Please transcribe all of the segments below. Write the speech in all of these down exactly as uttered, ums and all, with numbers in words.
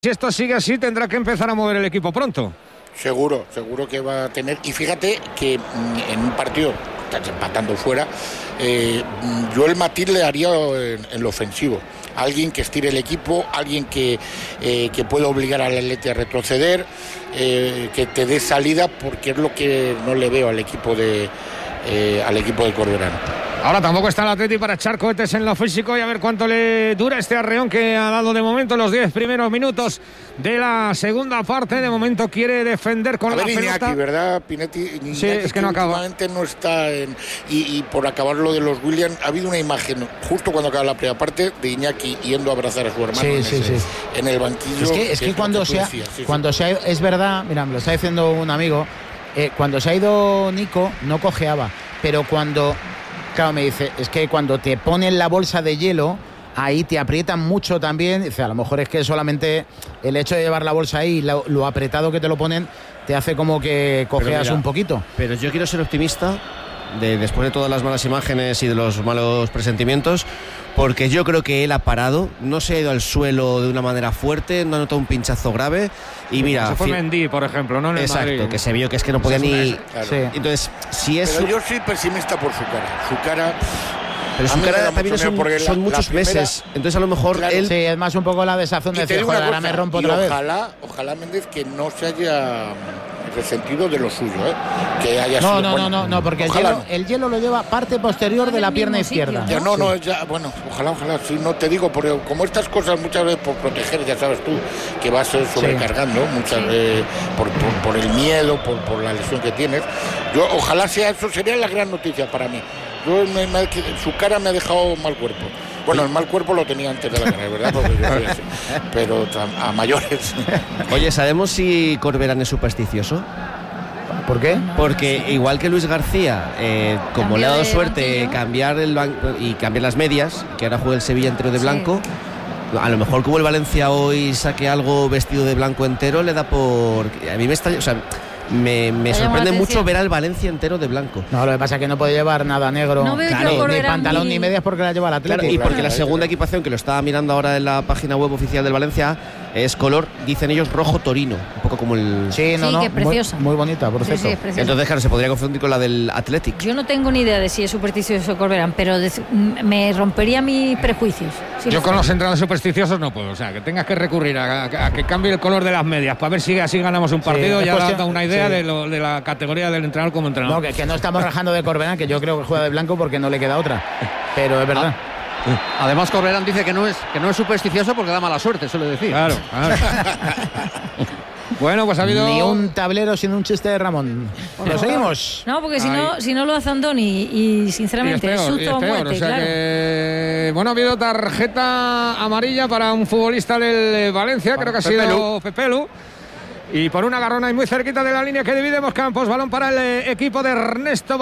Si esto sigue así, tendrá que empezar a mover el equipo pronto. Seguro, seguro que va a tener. Y fíjate que en un partido, estás empatando fuera, eh, yo el matiz le haría en, en lo ofensivo. Alguien que estire el equipo, alguien que, eh, que pueda obligar al Atleti a retroceder, eh, que te dé salida, porque es lo que no le veo al equipo de, eh, al equipo de Corberán. Ahora tampoco está el Atleti para echar cohetes en lo físico y a ver cuánto le dura este arreón que ha dado de momento los diez primeros minutos de la segunda parte. De momento quiere defender con a la ver, pelota. Iñaki, ¿verdad? Pinetti, Iñaki, sí, es que, que no acaba. Últimamente no está en, y, y por acabar lo de los Williams, ha habido una imagen justo cuando acaba la primera parte de Iñaki yendo a abrazar a su hermano sí, en, sí, ese, sí. en el banquillo. Es que, es que, que cuando se ha, sí, cuando sí. se ha, es verdad, mira, me lo está diciendo un amigo, eh, cuando se ha ido Nico no cojeaba, pero cuando... Claro, me dice, es que cuando te ponen la bolsa de hielo, ahí te aprietan mucho también. Dice, a lo mejor es que solamente el hecho de llevar la bolsa ahí, lo, lo apretado que te lo ponen, te hace como que cojeas mira, un poquito. Pero yo quiero ser optimista, de, después de todas las malas imágenes y de los malos presentimientos, porque yo creo que él ha parado, no se ha ido al suelo de una manera fuerte, no ha notado un pinchazo grave. Y mira, se fue fi- Mendy, por ejemplo, ¿no? En el exacto, Madrid. Que se vio que es que no podía ni. Claro. Sí. Entonces, si es. Pero yo soy pesimista por su cara. Su cara. Pero su cara también son, son la, muchos la primera, meses. Entonces, a lo mejor claro, él. Sí, es más un poco la desazón de decir, joder, ahora me rompo otra vez. Ojalá, ojalá Méndez que no se haya resentido de lo suyo, ¿eh? Que haya no, sido no, bueno. no, no, no, porque el hielo, no. el hielo lo lleva parte posterior de la pierna izquierda. Ya, no, no, ya, bueno, ojalá, ojalá, sí, no te digo, porque como estas cosas muchas veces por proteger, ya sabes tú, que vas sobrecargando, sí. muchas veces por, por, por el miedo, por, por la lesión que tienes. Yo, ojalá sea eso, sería la gran noticia para mí. Yo, me, me, su cara me ha dejado mal cuerpo. Bueno, el mal cuerpo lo tenía antes de la carrera, ¿verdad? Porque yo soy así. Pero a mayores. Oye, ¿sabemos si Corberán es supersticioso? ¿Por qué? Porque igual que Luis García, eh, como le ha dado suerte banquillo. cambiar el ban- y cambiar las medias, que ahora juega el Sevilla entero de blanco, sí. a lo mejor como el Valencia hoy saque algo vestido de blanco entero, le da por... A mí me está... O sea, Me, me sorprende mucho ver al Valencia entero de blanco. No, lo que pasa es que no puede llevar nada negro, no claro, ni pantalón ni medias porque la lleva el Atlético. Claro, y porque claro, la segunda equipación, que lo estaba mirando ahora en la página web oficial del Valencia, es color, dicen ellos, rojo torino, un poco como el... Sí, no, sí, no, que es preciosa. Muy, muy bonita, por sí, cierto. sí, Entonces, claro, se podría confundir con la del Athletic. Yo no tengo ni idea de si es supersticioso Corberán, pero de, me rompería mis prejuicios. Si Yo con los entrenadores supersticiosos no puedo, o sea, que tengas que recurrir a, a, a que cambie el color de las medias para ver si así ganamos un partido, sí, ya da cuestión, una idea sí. de, lo, de la categoría del entrenador como entrenador. No, que, que no estamos rajando de Corberán, que yo creo que juega de blanco porque no le queda otra, pero es verdad. Ah. Además, Corberán dice que no es que no es supersticioso porque da mala suerte, suele decir. Claro, claro. Bueno, pues ha habido... Ni un tablero sin un chiste de Ramón. ¿Lo seguimos? No, porque si no, si no lo hace Andoni y sinceramente y es peor, susto y es o peor, muerte, o sea claro. que... Bueno, ha habido tarjeta amarilla para un futbolista del Valencia, creo que ha sido Pepelu. Pepelu. Y por una agarrona y muy cerquita de la línea que divide dos campos, balón para el eh, equipo de Ernesto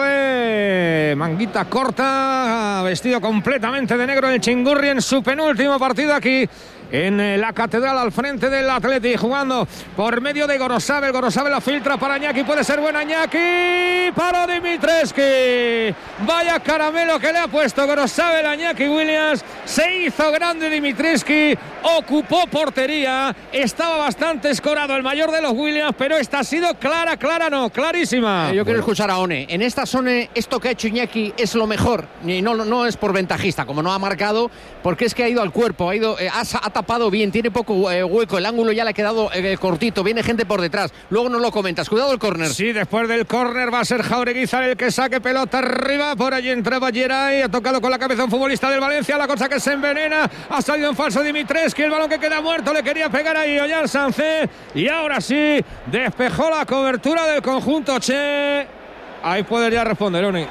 Valverde. Manguita corta, vestido completamente de negro el Chingurri en su penúltimo partido aquí en eh, la Catedral al frente del Atleti, jugando por medio de Gorosabel. Gorosabel la filtra para Iñaki, puede ser buena Iñaki, para Dimitrescu. Vaya caramelo que le ha puesto Gorosabel a Iñaki Williams. Se hizo grande Dimitrescu, ocupó portería, estaba bastante escorado el mayor de los Williams, pero esta ha sido clara, clara no, clarísima. Eh, yo quiero escuchar a One. En esta zona, esto que ha hecho Iñaki es lo mejor. Y no, no es por ventajista, como no ha marcado, porque es que ha ido al cuerpo, ha ido, eh, ha, ha tapado bien, tiene poco eh, hueco, el ángulo ya le ha quedado eh, cortito, viene gente por detrás. Luego nos lo comentas. Cuidado el córner. Sí, después del córner va a ser Jaureguizar el que saque pelota arriba. Por allí entraba Geray, ha tocado con la cabeza un futbolista del Valencia, la cosa que se envenena, ha salido en falso Dimitrescu, el balón que queda muerto, le quería pegar ahí Ollán Sánchez y ahora sí, despejó la cobertura del conjunto Che. Ahí podría responder, Oni.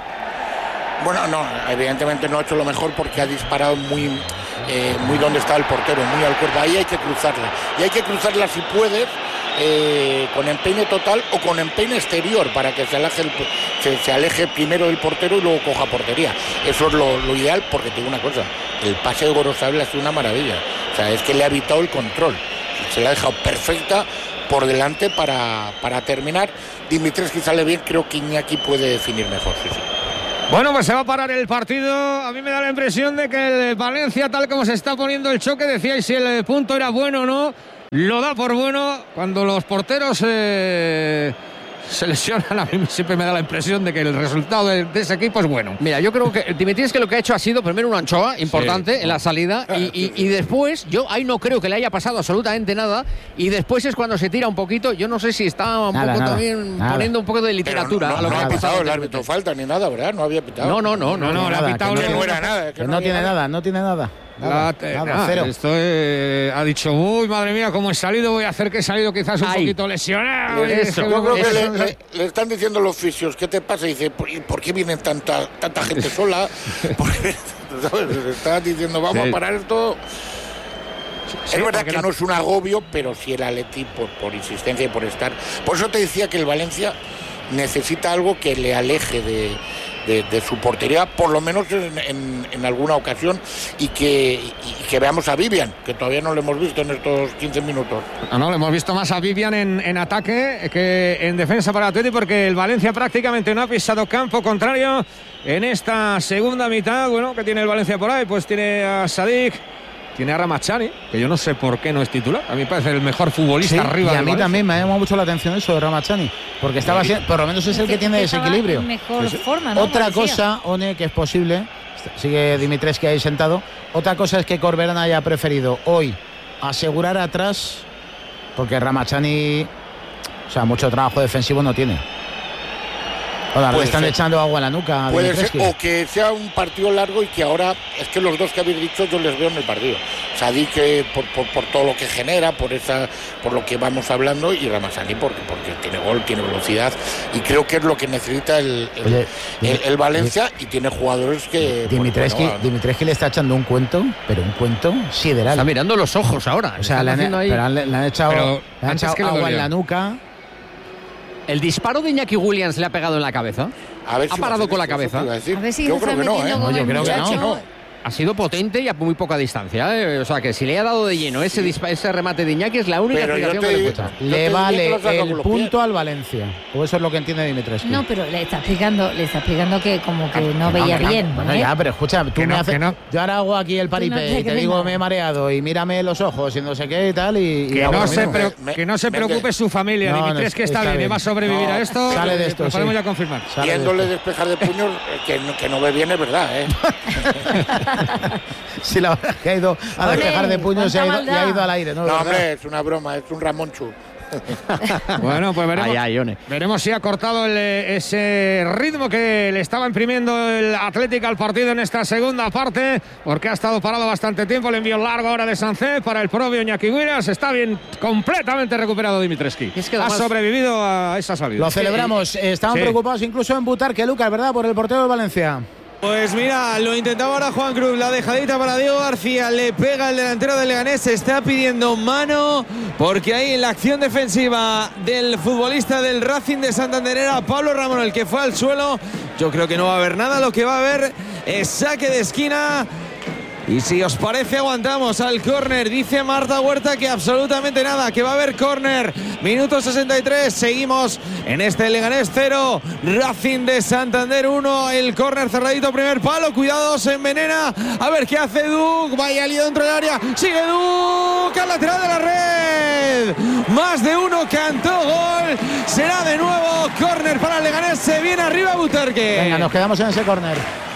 Bueno, no, evidentemente no ha hecho lo mejor porque ha disparado muy, eh, muy donde está el portero, muy al cuerpo. Ahí hay que cruzarla. Y hay que cruzarla si puedes, eh, con empeine total o con empeine exterior para que se aleje, el, se, se aleje primero del portero y luego coja portería. Eso es lo, lo ideal, porque te digo una cosa, el pase de Gorosabel ha sido una maravilla. O sea, es que le ha evitado el control. Se la ha dejado perfecta por delante para, para terminar. Dimitrescu sale bien, creo que Iñaki puede definir mejor. Sí, sí. Bueno, pues se va a parar el partido. A mí me da la impresión de que el Valencia, tal como se está poniendo el choque, decíais si el punto era bueno o no. lo da por bueno cuando los porteros eh, se lesionan. A mí siempre me da la impresión de que el resultado de, de ese equipo es bueno. Mira, yo creo que Dimitris, que lo que ha hecho ha sido primero una anchoa importante sí. en la salida y, y, y después, yo ahí no creo que le haya pasado absolutamente nada, y después es cuando se tira un poquito. Yo no sé si está un nada, poco nada, también nada. poniendo un poco de literatura no, no, a lo no que ha ha pitado pasado el árbitro falta ni nada, ¿verdad? No había pitado. No, no, no, no, no, no, no, no ha pitado que no, no era nada. Que no, no tiene nada, no tiene nada. Nada, la, nada, nada, cero. Esto eh, ha dicho, uy, madre mía, cómo he salido, voy a hacer que he salido quizás un Ay. poquito lesionado. Eso, yo creo que eso, le, le, le están diciendo los fisios, ¿qué te pasa? Y dice, ¿por, ¿por qué viene tanta, tanta gente sola? Porque, ¿sabes? Le están diciendo, vamos sí. a parar esto. Sí, es verdad que la... no es un agobio, pero sí el Atleti por, por insistencia y por estar. Por eso te decía que el Valencia necesita algo que le aleje de... De, de su portería, por lo menos en, en, en alguna ocasión, y que, y que veamos a Vivian, que todavía no lo hemos visto en estos quince minutos. No, no, le hemos visto más a Vivian en, en ataque que en defensa para Atleti, porque el Valencia prácticamente no ha pisado campo contrario en esta segunda mitad. Bueno, que tiene el Valencia por ahí, pues tiene a Sadik, tiene a Ramazani, que yo no sé por qué no es titular. A mí me parece el mejor futbolista sí, arriba. Y a mí también me ha llamado mucho la atención eso de Ramazani, porque estaba sí. por lo menos es el que, que tiene desequilibrio. Mejor sí, sí. forma, ¿no? Otra Parecía. cosa, One, que es posible, sigue Dimitrescu ahí sentado. Otra cosa es que Corberán haya preferido hoy asegurar atrás, porque Ramazani, o sea, mucho trabajo defensivo no tiene. Hola, le están ser. echando agua a la nuca. Puede ser, o que sea un partido largo y que ahora, es que los dos que habéis dicho yo les veo en el partido. Sadik que por, por, por todo lo que genera, por esa, por lo que vamos hablando, y Ramazani porque, porque tiene gol, tiene velocidad, y creo que es lo que necesita el, el, Oye, el, el Valencia, y tiene jugadores que... Dimitrescu pues, bueno, Dimitrescu le está echando un cuento, pero un cuento sideral. Está mirando los ojos ahora. O sea, le han, ahí... pero le, le han echado, pero le han echado agua en la nuca. ¿El disparo de Iñaki Williams le ha pegado en la cabeza? A ver si ha parado con la cabeza. A ver si yo creo que no, ¿eh? No, yo creo que no. no. Ha sido potente y a muy poca distancia, ¿eh? O sea, que si le ha dado de lleno ese, ese remate de Iñaki es la única pero explicación te, que le escucha. Le vale el punto al Valencia. O eso es lo que entiende Dimitrescu. No, pero le está explicando, le está explicando que como que no ah, veía no, bien. Bueno, ¿eh? ya, pero escucha, tú que me no, haces. No. Yo ahora hago aquí el paripé no y te digo nada. Me he mareado y mírame los ojos y no sé qué y tal. Y, que, y no se me, me, que no se preocupe me, su familia. No, Dimitrescu que está, está bien, bien, va a sobrevivir no, a esto. Sale de esto. Lo podemos sí. ya confirmar. Viéndole de despejar de puños, que, que no ve bien, es verdad, ¿eh? Si la verdad que ha ido a Olé, despejar de puños y ha ido, y ha ido al aire. No, no hombre, es una broma, es un Ramonchu. Bueno, pues veremos, ay, ay, veremos si ha cortado el, ese ritmo que le estaba imprimiendo el Atlético al partido en esta segunda parte, porque ha estado parado bastante tiempo. El envío largo ahora de Sánchez para el propio Iñaki Williams. Está bien, completamente recuperado Dimitrescu. Es que además, ha sobrevivido a esa salida. Lo celebramos. Estaban sí. preocupados incluso en Butarque, Lucas, ¿verdad? Por el portero de Valencia. Pues mira, lo intentaba ahora Juan Cruz, la dejadita para Diego García, le pega el delantero del Leganés, se está pidiendo mano, porque ahí en la acción defensiva del futbolista del Racing de Santander era Pablo Ramón el que fue al suelo. Yo creo que no va a haber nada, lo que va a haber es saque de esquina. Y si os parece aguantamos al córner, dice Marta Huerta que absolutamente nada, que va a haber córner. Minuto sesenta y tres, seguimos en este Leganés cero, Racing de Santander uno, el córner cerradito, primer palo, cuidado, se envenena, a ver qué hace Duc, vaya lío dentro del área, sigue Duc al lateral de la red, más de uno, cantó gol, será de nuevo córner para el Leganés, se viene arriba Butarque. Venga, nos quedamos en ese córner.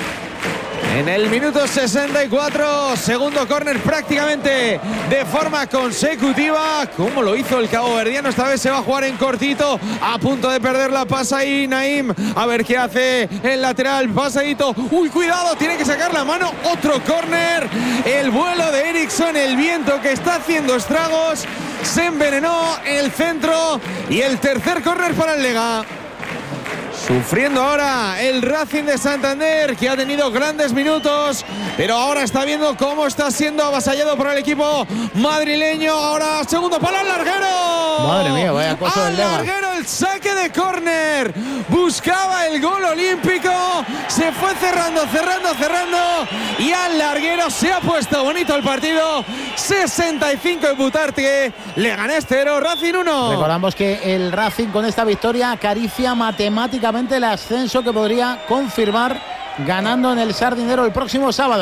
En el minuto sesenta y cuatro, segundo córner prácticamente de forma consecutiva, como lo hizo el caboverdiano, esta vez se va a jugar en cortito, a punto de perder la pasa ahí Naim, a ver qué hace el lateral, pasadito, uy cuidado, tiene que sacar la mano, otro córner, el vuelo de Eriksson, el viento que está haciendo estragos, se envenenó el centro y el tercer córner para el Lega. Sufriendo ahora el Racing de Santander, que ha tenido grandes minutos, pero ahora está viendo cómo está siendo avasallado por el equipo madrileño. Ahora segundo palo al larguero. Madre mía, vaya cosa del Lega. Al larguero el saque de córner. Buscaba el gol olímpico. Se fue cerrando, cerrando, cerrando. Y al larguero se ha puesto bonito el partido. sesenta y cinco en Butarque. Leganés cero, Racing uno. Recordamos que el Racing con esta victoria acaricia matemáticamente el ascenso que podría confirmar ganando en el Sardinero el próximo sábado.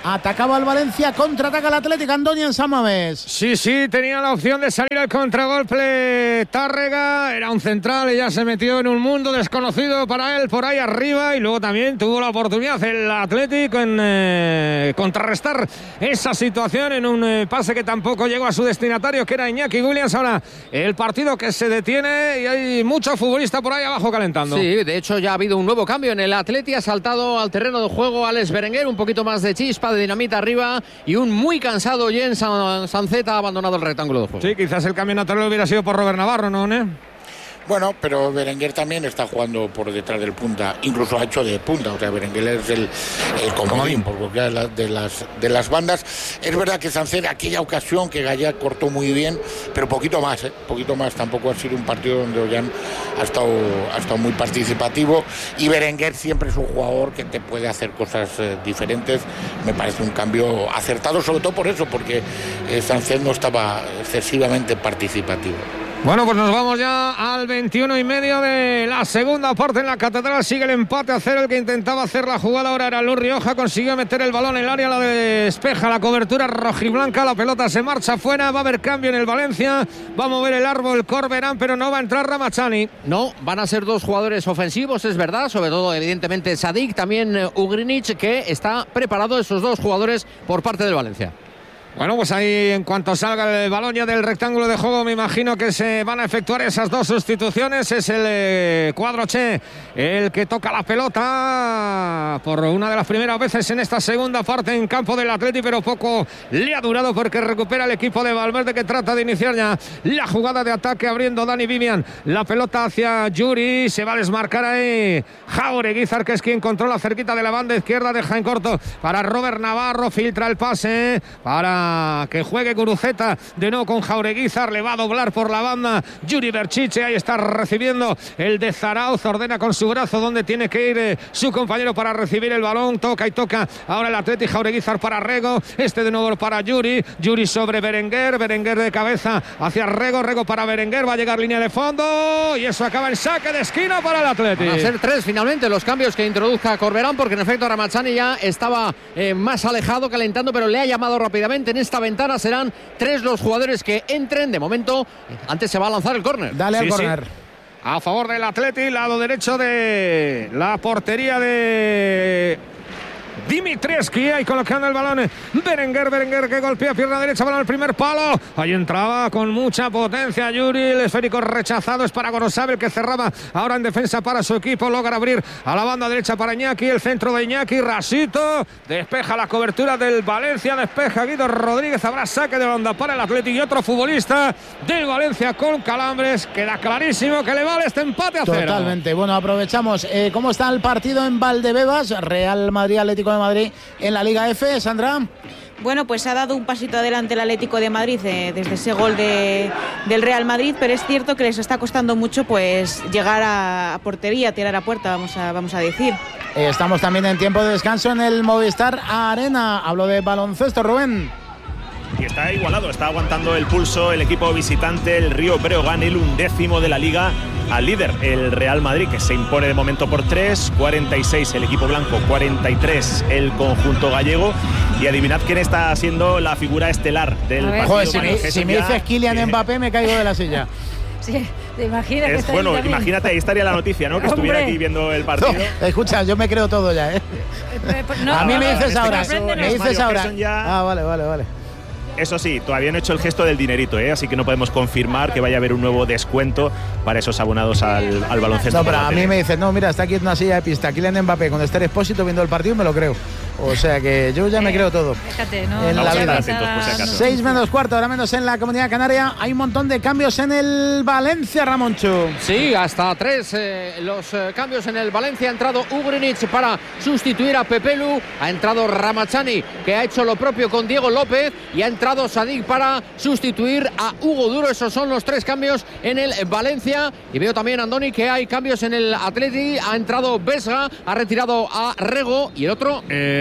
Atacaba el Valencia, contraataca el Atlético. Andoni en San Mamés. Sí, sí, tenía la opción de salir al contragolpe Tárrega. Era un central y ya se metió en un mundo desconocido para él por ahí arriba. Y luego también tuvo la oportunidad el Atlético en eh, contrarrestar esa situación en un eh, pase que tampoco llegó a su destinatario, que era Iñaki Williams. Ahora el partido que se detiene y hay muchos futbolistas por ahí abajo calentando. Sí, de hecho ya ha habido un nuevo cambio en el Atleti. Ha saltado al terreno de juego Alex Berenguer, un poquito más de chispa, de dinamita arriba, y un muy cansado Jens Sanceta ha abandonado el rectángulo de juego. Sí, quizás el cambio natural hubiera sido por Robert Navarro, ¿no? ¿Eh? Bueno, pero Berenguer también está jugando por detrás del punta, incluso ha hecho de punta, o sea, Berenguer es el, el comodín por cualquiera de, la, de, las, de las bandas. Es verdad que Sancet, aquella ocasión que Gallá cortó muy bien, pero poquito más, ¿eh? poquito más, tampoco ha sido un partido donde Ollán ha estado, ha estado muy participativo, y Berenguer siempre es un jugador que te puede hacer cosas eh, diferentes. Me parece un cambio acertado, sobre todo por eso, porque eh, Sancet no estaba excesivamente participativo. Bueno, pues nos vamos ya al veintiuno y medio de la segunda parte en la Catedral. Sigue el empate a cero. El que intentaba hacer la jugada ahora era Luis Rioja. Consiguió meter el balón en el área, la despeja la cobertura rojiblanca. La pelota se marcha fuera. Va a haber cambio en el Valencia. Va a mover el árbol Corberán, pero no va a entrar Ramachani. No, van a ser dos jugadores ofensivos, es verdad. Sobre todo, evidentemente, Sadik, también Ugrinic, que está preparado, esos dos jugadores por parte del Valencia. Bueno, pues ahí en cuanto salga el balón ya del rectángulo de juego, me imagino que se van a efectuar esas dos sustituciones. Es el eh, cuadro Che el que toca la pelota por una de las primeras veces en esta segunda parte en campo del Atleti, pero poco le ha durado porque recupera el equipo de Valverde, que trata de iniciar ya la jugada de ataque abriendo Dani Vivian. La pelota hacia Yuri, se va a desmarcar ahí Jaureguizar, que es quien controla cerquita de la banda izquierda, deja en corto para Robert Navarro, filtra el pase para que juegue Guruceta de nuevo con Jaureguizar, le va a doblar por la banda Yuri Berchiche, ahí está recibiendo el de Zarauz, ordena con su brazo donde tiene que ir eh, su compañero para recibir el balón, toca y toca ahora el Atleti. Jaureguizar para Rego, este de nuevo para Yuri, Yuri sobre Berenguer, Berenguer de cabeza hacia Rego, Rego para Berenguer, va a llegar línea de fondo y eso acaba en saque de esquina para el Atleti. Van a ser tres finalmente los cambios que introduzca Corberán, porque en efecto Ramachani ya estaba eh, más alejado calentando, pero le ha llamado rápidamente. En esta ventana serán tres los jugadores que entren. De momento, antes se va a lanzar el córner. Dale al sí, córner. Sí. A favor del Atleti, lado derecho de la portería de Dimitrievski, ahí colocando el balón Berenguer, Berenguer que golpea pierna derecha, balón al primer palo, ahí entraba con mucha potencia Yuri, el esférico rechazado es para Gorosabel, que cerraba ahora en defensa para su equipo, logra abrir a la banda derecha para Iñaki, el centro de Iñaki, Rasito, despeja la cobertura del Valencia, despeja Guido Rodríguez, habrá saque de banda para el Atlético, y otro futbolista del Valencia con calambres, queda clarísimo que le vale este empate a cero. Totalmente, bueno, aprovechamos, eh, ¿cómo está el partido en Valdebebas? Real Madrid, Atlético de Madrid en la Liga F, Sandra. Bueno, pues ha dado un pasito adelante el Atlético de Madrid eh, desde ese gol de, del Real Madrid, pero es cierto que les está costando mucho pues llegar a, a portería, tirar a puerta, vamos a, vamos a decir. Eh, estamos también en tiempo de descanso en el Movistar Arena. Hablo de baloncesto, Rubén. Y está igualado, está aguantando el pulso el equipo visitante, el Río Breogán, el undécimo de la Liga, al líder, el Real Madrid, que se impone de momento por tres, cuarenta y seis el equipo blanco, cuarenta y tres el conjunto gallego. Y adivinad quién está siendo la figura estelar del partido. Joder, si, me, si me dices Kylian Mbappé, me caigo de la silla. Sí, te imaginas es, que bueno, imagínate, ahí estaría la noticia, ¿no? Que Hombre. estuviera aquí viendo el partido. No, escucha, yo me creo todo ya, ¿eh? No, a mí no, me dices no, ahora, este me dices ahora. Ya... Ah, vale, vale, vale. Eso sí, todavía no he hecho el gesto del dinerito, ¿eh? Así que no podemos confirmar que vaya a haber un nuevo descuento para esos abonados al, al baloncesto. No, pero a mí me dicen, no, mira, está aquí en una silla de pista, Kylian Mbappé con Esther Expósito viendo el partido, me lo creo. O sea que yo ya me creo todo. Fíjate, no, en no la vida. Seis menos cuarto, ahora menos en la Comunidad Canaria. Hay un montón de cambios en el Valencia, Ramoncho. Sí, hasta tres eh, los eh, cambios en el Valencia. Ha entrado Ugrinic para sustituir a Pepelu. Ha entrado Ramachani, que ha hecho lo propio con Diego López. Y ha entrado Sadik para sustituir a Hugo Duro. Esos son los tres cambios en el Valencia. Y veo también, Andoni, que hay cambios en el Atleti. Ha entrado Vesga, ha retirado a Rego. Y el otro... Eh...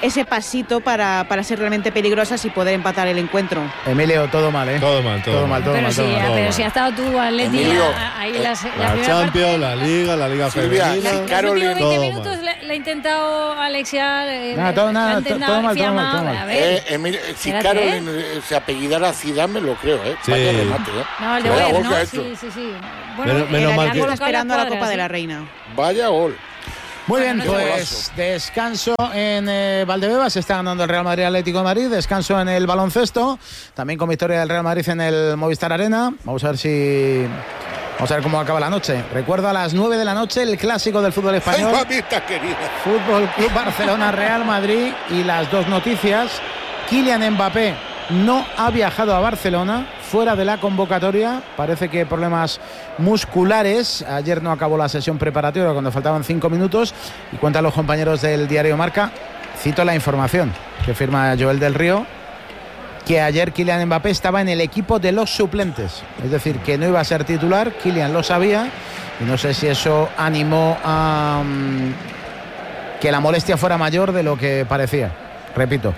ese pasito para, para ser realmente peligrosas y poder empatar el encuentro. Emilio, todo mal, ¿eh? Todo mal, todo, todo mal, todo pero mal. sí, Todo mal. pero mal. si has estado tú, Atleti, Emilio, ahí eh, las, la, La primera Champions, parte, la Liga, la Liga Silvia, Femenina. sí, los Caroline, últimos veinte todo minutos mal. le, le he intentado alexiar. Eh, Nada, todo, le- nada, le he to- intentado todo mal, todo fiamar, mal, todo mal. a ver. Eh, Emilio, si Espérate, Caroline eh, se apellidara a Zidane, me lo creo, ¿eh? Sí. Vaya remate, ¿eh? No, el de Vaya Boer, gol que ¿no? ha Sí, hecho. sí, sí. Menos- menos el mal Atleti que- con Esperando a la cuadras, Copa de sí. la Reina. Vaya gol. Muy bien, Bueno, no pues descanso en eh, Valdebebas, está ganando el Real Madrid Atlético de Madrid, descanso en el baloncesto, también con victoria del Real Madrid en el Movistar Arena. Vamos a ver si vamos a ver cómo acaba la noche. Recuerdo a las nueve de la noche el clásico del fútbol Ay, español, mamita querida. Fútbol Club Barcelona Real Madrid, y las dos noticias. Kylian Mbappé no ha viajado a Barcelona, fuera de la convocatoria, parece que problemas musculares. Ayer no acabó la sesión preparatoria cuando faltaban cinco minutos, y cuentan los compañeros del diario Marca, cito la información que firma Joel del Río, que ayer Kylian Mbappé estaba en el equipo de los suplentes, es decir, que no iba a ser titular. Kylian lo sabía y no sé si eso animó a um, que la molestia fuera mayor de lo que parecía. Repito.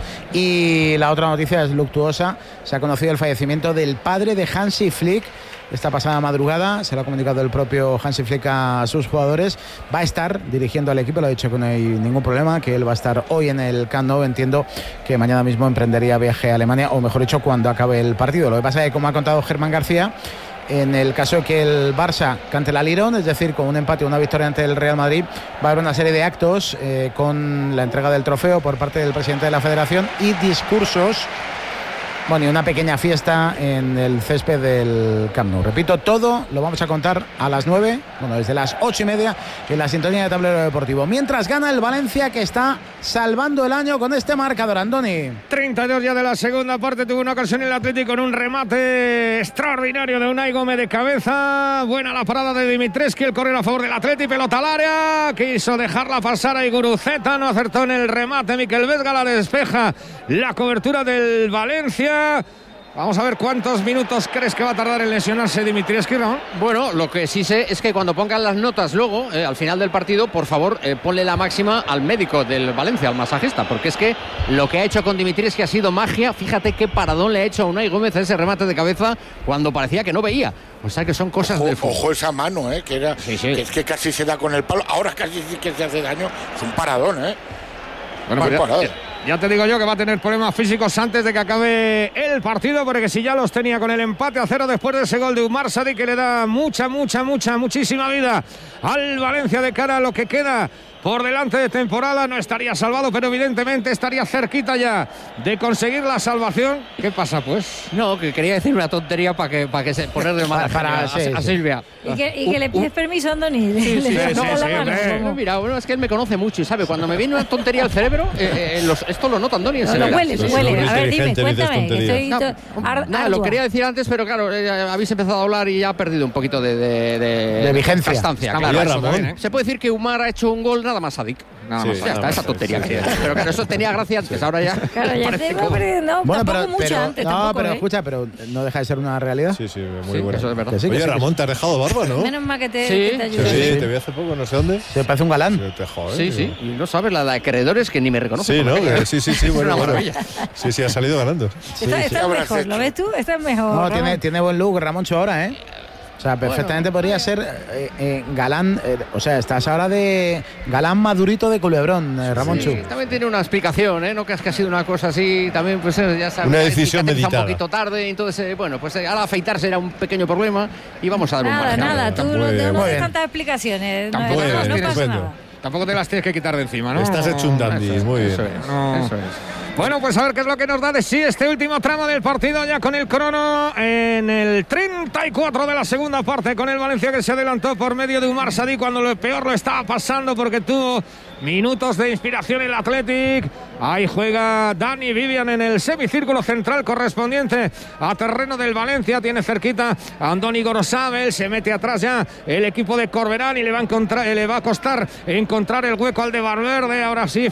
Y la otra noticia es luctuosa. Se ha conocido el fallecimiento del padre de Hansi Flick esta pasada madrugada. Se lo ha comunicado el propio Hansi Flick a sus jugadores. Va a estar dirigiendo al equipo, lo ha dicho que no hay ningún problema, que él va a estar hoy en el Camp Nou. Entiendo que mañana mismo emprendería viaje a Alemania, o mejor dicho, cuando acabe el partido. Lo que pasa es que, como ha contado Germán García, en el caso de que el Barça cante el alirón, es decir, con un empate o una victoria ante el Real Madrid, va a haber una serie de actos eh, con la entrega del trofeo por parte del presidente de la Federación y discursos, bueno, y una pequeña fiesta en el césped del Camp Nou. Repito, todo lo vamos a contar a las nueve, bueno, desde las ocho y media, en la sintonía de Tablero Deportivo. Mientras gana el Valencia, que está salvando el año con este marcador, Andoni. treinta y dos ya de la segunda parte, tuvo una ocasión el Atlético con un remate extraordinario de Unai Gómez de cabeza. Buena la parada de Dimitrescu, el correr a favor del Atlético, pelota al área, quiso dejarla pasar a Guruceta, no acertó en el remate. Miquel Vesga la despeja, la cobertura del Valencia. Vamos a ver cuántos minutos crees que va a tardar en lesionarse Dimitrescu, ¿no? Bueno, lo que sí sé es que cuando pongan las notas luego, eh, al final del partido, por favor, eh, ponle la máxima al médico del Valencia, al masajista, porque es que lo que ha hecho con Dimitrescu ha sido magia. Fíjate qué paradón le ha hecho a Unai Gómez a ese remate de cabeza cuando parecía que no veía. O sea que son cosas ojo, del fútbol. Ojo esa mano, ¿eh? Que, era, Sí, sí. que es que casi se da con el palo. Ahora casi sí que se hace daño. Es un paradón, ¿eh? Bueno, Mal pues parado. ya, ya te digo yo que va a tener problemas físicos antes de que acabe el partido, porque si ya los tenía con el empate a cero después de ese gol de Umar Sadik, que le da mucha, mucha, mucha, muchísima vida al Valencia de cara a lo que queda por delante de temporada, no estaría salvado, pero evidentemente estaría cerquita ya de conseguir la salvación. ¿Qué pasa, pues? No, que quería decir una tontería para que, para que se ponerle mala Para- para, sí, a, a sí. Silvia. Y que, y que le pides permiso a Andoni. Sí, sí, Le- le- sí, con sí, la sí, mano, hombre. como- Mira, bueno, es que él me conoce mucho y sabe, cuando me viene una tontería al cerebro, eh, eh, los- esto lo nota Andoni No, enseguida. lo hueles, Sí, sí, huele. muy A ver, dime, inteligente, dices cuéntame. Que tonterías. estoy No, to- ar- nada, lo ardua. quería decir antes, pero claro, eh, habéis empezado a hablar y ya ha perdido un poquito de, de, de, De vigencia. prestancia, Estamos claro. Oye, eso Ramón. también, ¿eh? Se puede decir que Umar ha hecho un gol nada más Sadik. Nada Sí, más. Ya nada está, más, esa sí, tontería. sí, que- sí. Pero claro, eso tenía gracia antes, ahora ya. Claro, ya parece te como- no, Bueno, tampoco pero, mucho pero- antes, no, tampoco, pero ¿eh? escucha, pero no deja de ser una realidad. Sí, sí, muy Sí, buena. eso es verdad. Que sí, que Oye, sí, que Ramón, te has dejado barba, ¿no? Menos mal que te, Sí, que te Sí, ayude. sí, sí. te vi hace poco, no sé dónde. Se parece un galán. Sí, te joder, Sí, sí, y no sabes la de acreedores que ni me reconoce. Sí, por ¿no? la calle. Que sí, sí, sí, Es bueno, una bueno. maravilla. Sí, sí, ha salido ganando. Esta, esta es habrás mejor, hecho. ¿lo ves tú? Esta es mejor. No, Ramón. tiene, tiene buen look Ramoncho ahora, ¿eh? O sea, perfectamente podría ser eh, eh, galán, eh, o sea, estás ahora de galán madurito de Culebrón, eh, Ramoncho. Sí, también tiene una explicación, ¿eh? No que es que ha sido una cosa así, también pues eh, ya sabes. Una la decisión cicatriza meditada. un poquito tarde, entonces, eh, bueno, pues eh, ahora afeitarse era un pequeño problema y vamos a dar un Nada, margen. nada, tú Muy no, bien, no muy des bien. tantas explicaciones. No, Tampoco no, las no tienes, pasa estupendo. nada. Tampoco te las tienes que quitar de encima, ¿no? Estás hecho un dandy, Eso es, muy bien. Eso es, No. eso es. Bueno, pues a ver qué es lo que nos da de sí este último tramo del partido, ya con el crono en el treinta y cuatro de la segunda parte, con el Valencia que se adelantó por medio de Umar Sadik cuando lo peor lo estaba pasando, porque tuvo minutos de inspiración el Athletic. Ahí juega Dani Vivian en el semicírculo central correspondiente a terreno del Valencia. Tiene cerquita a Andoni Gorosabel, se mete atrás ya el equipo de Corberán y le va a encontrar, le va a costar encontrar el hueco al de Valverde. Ahora sí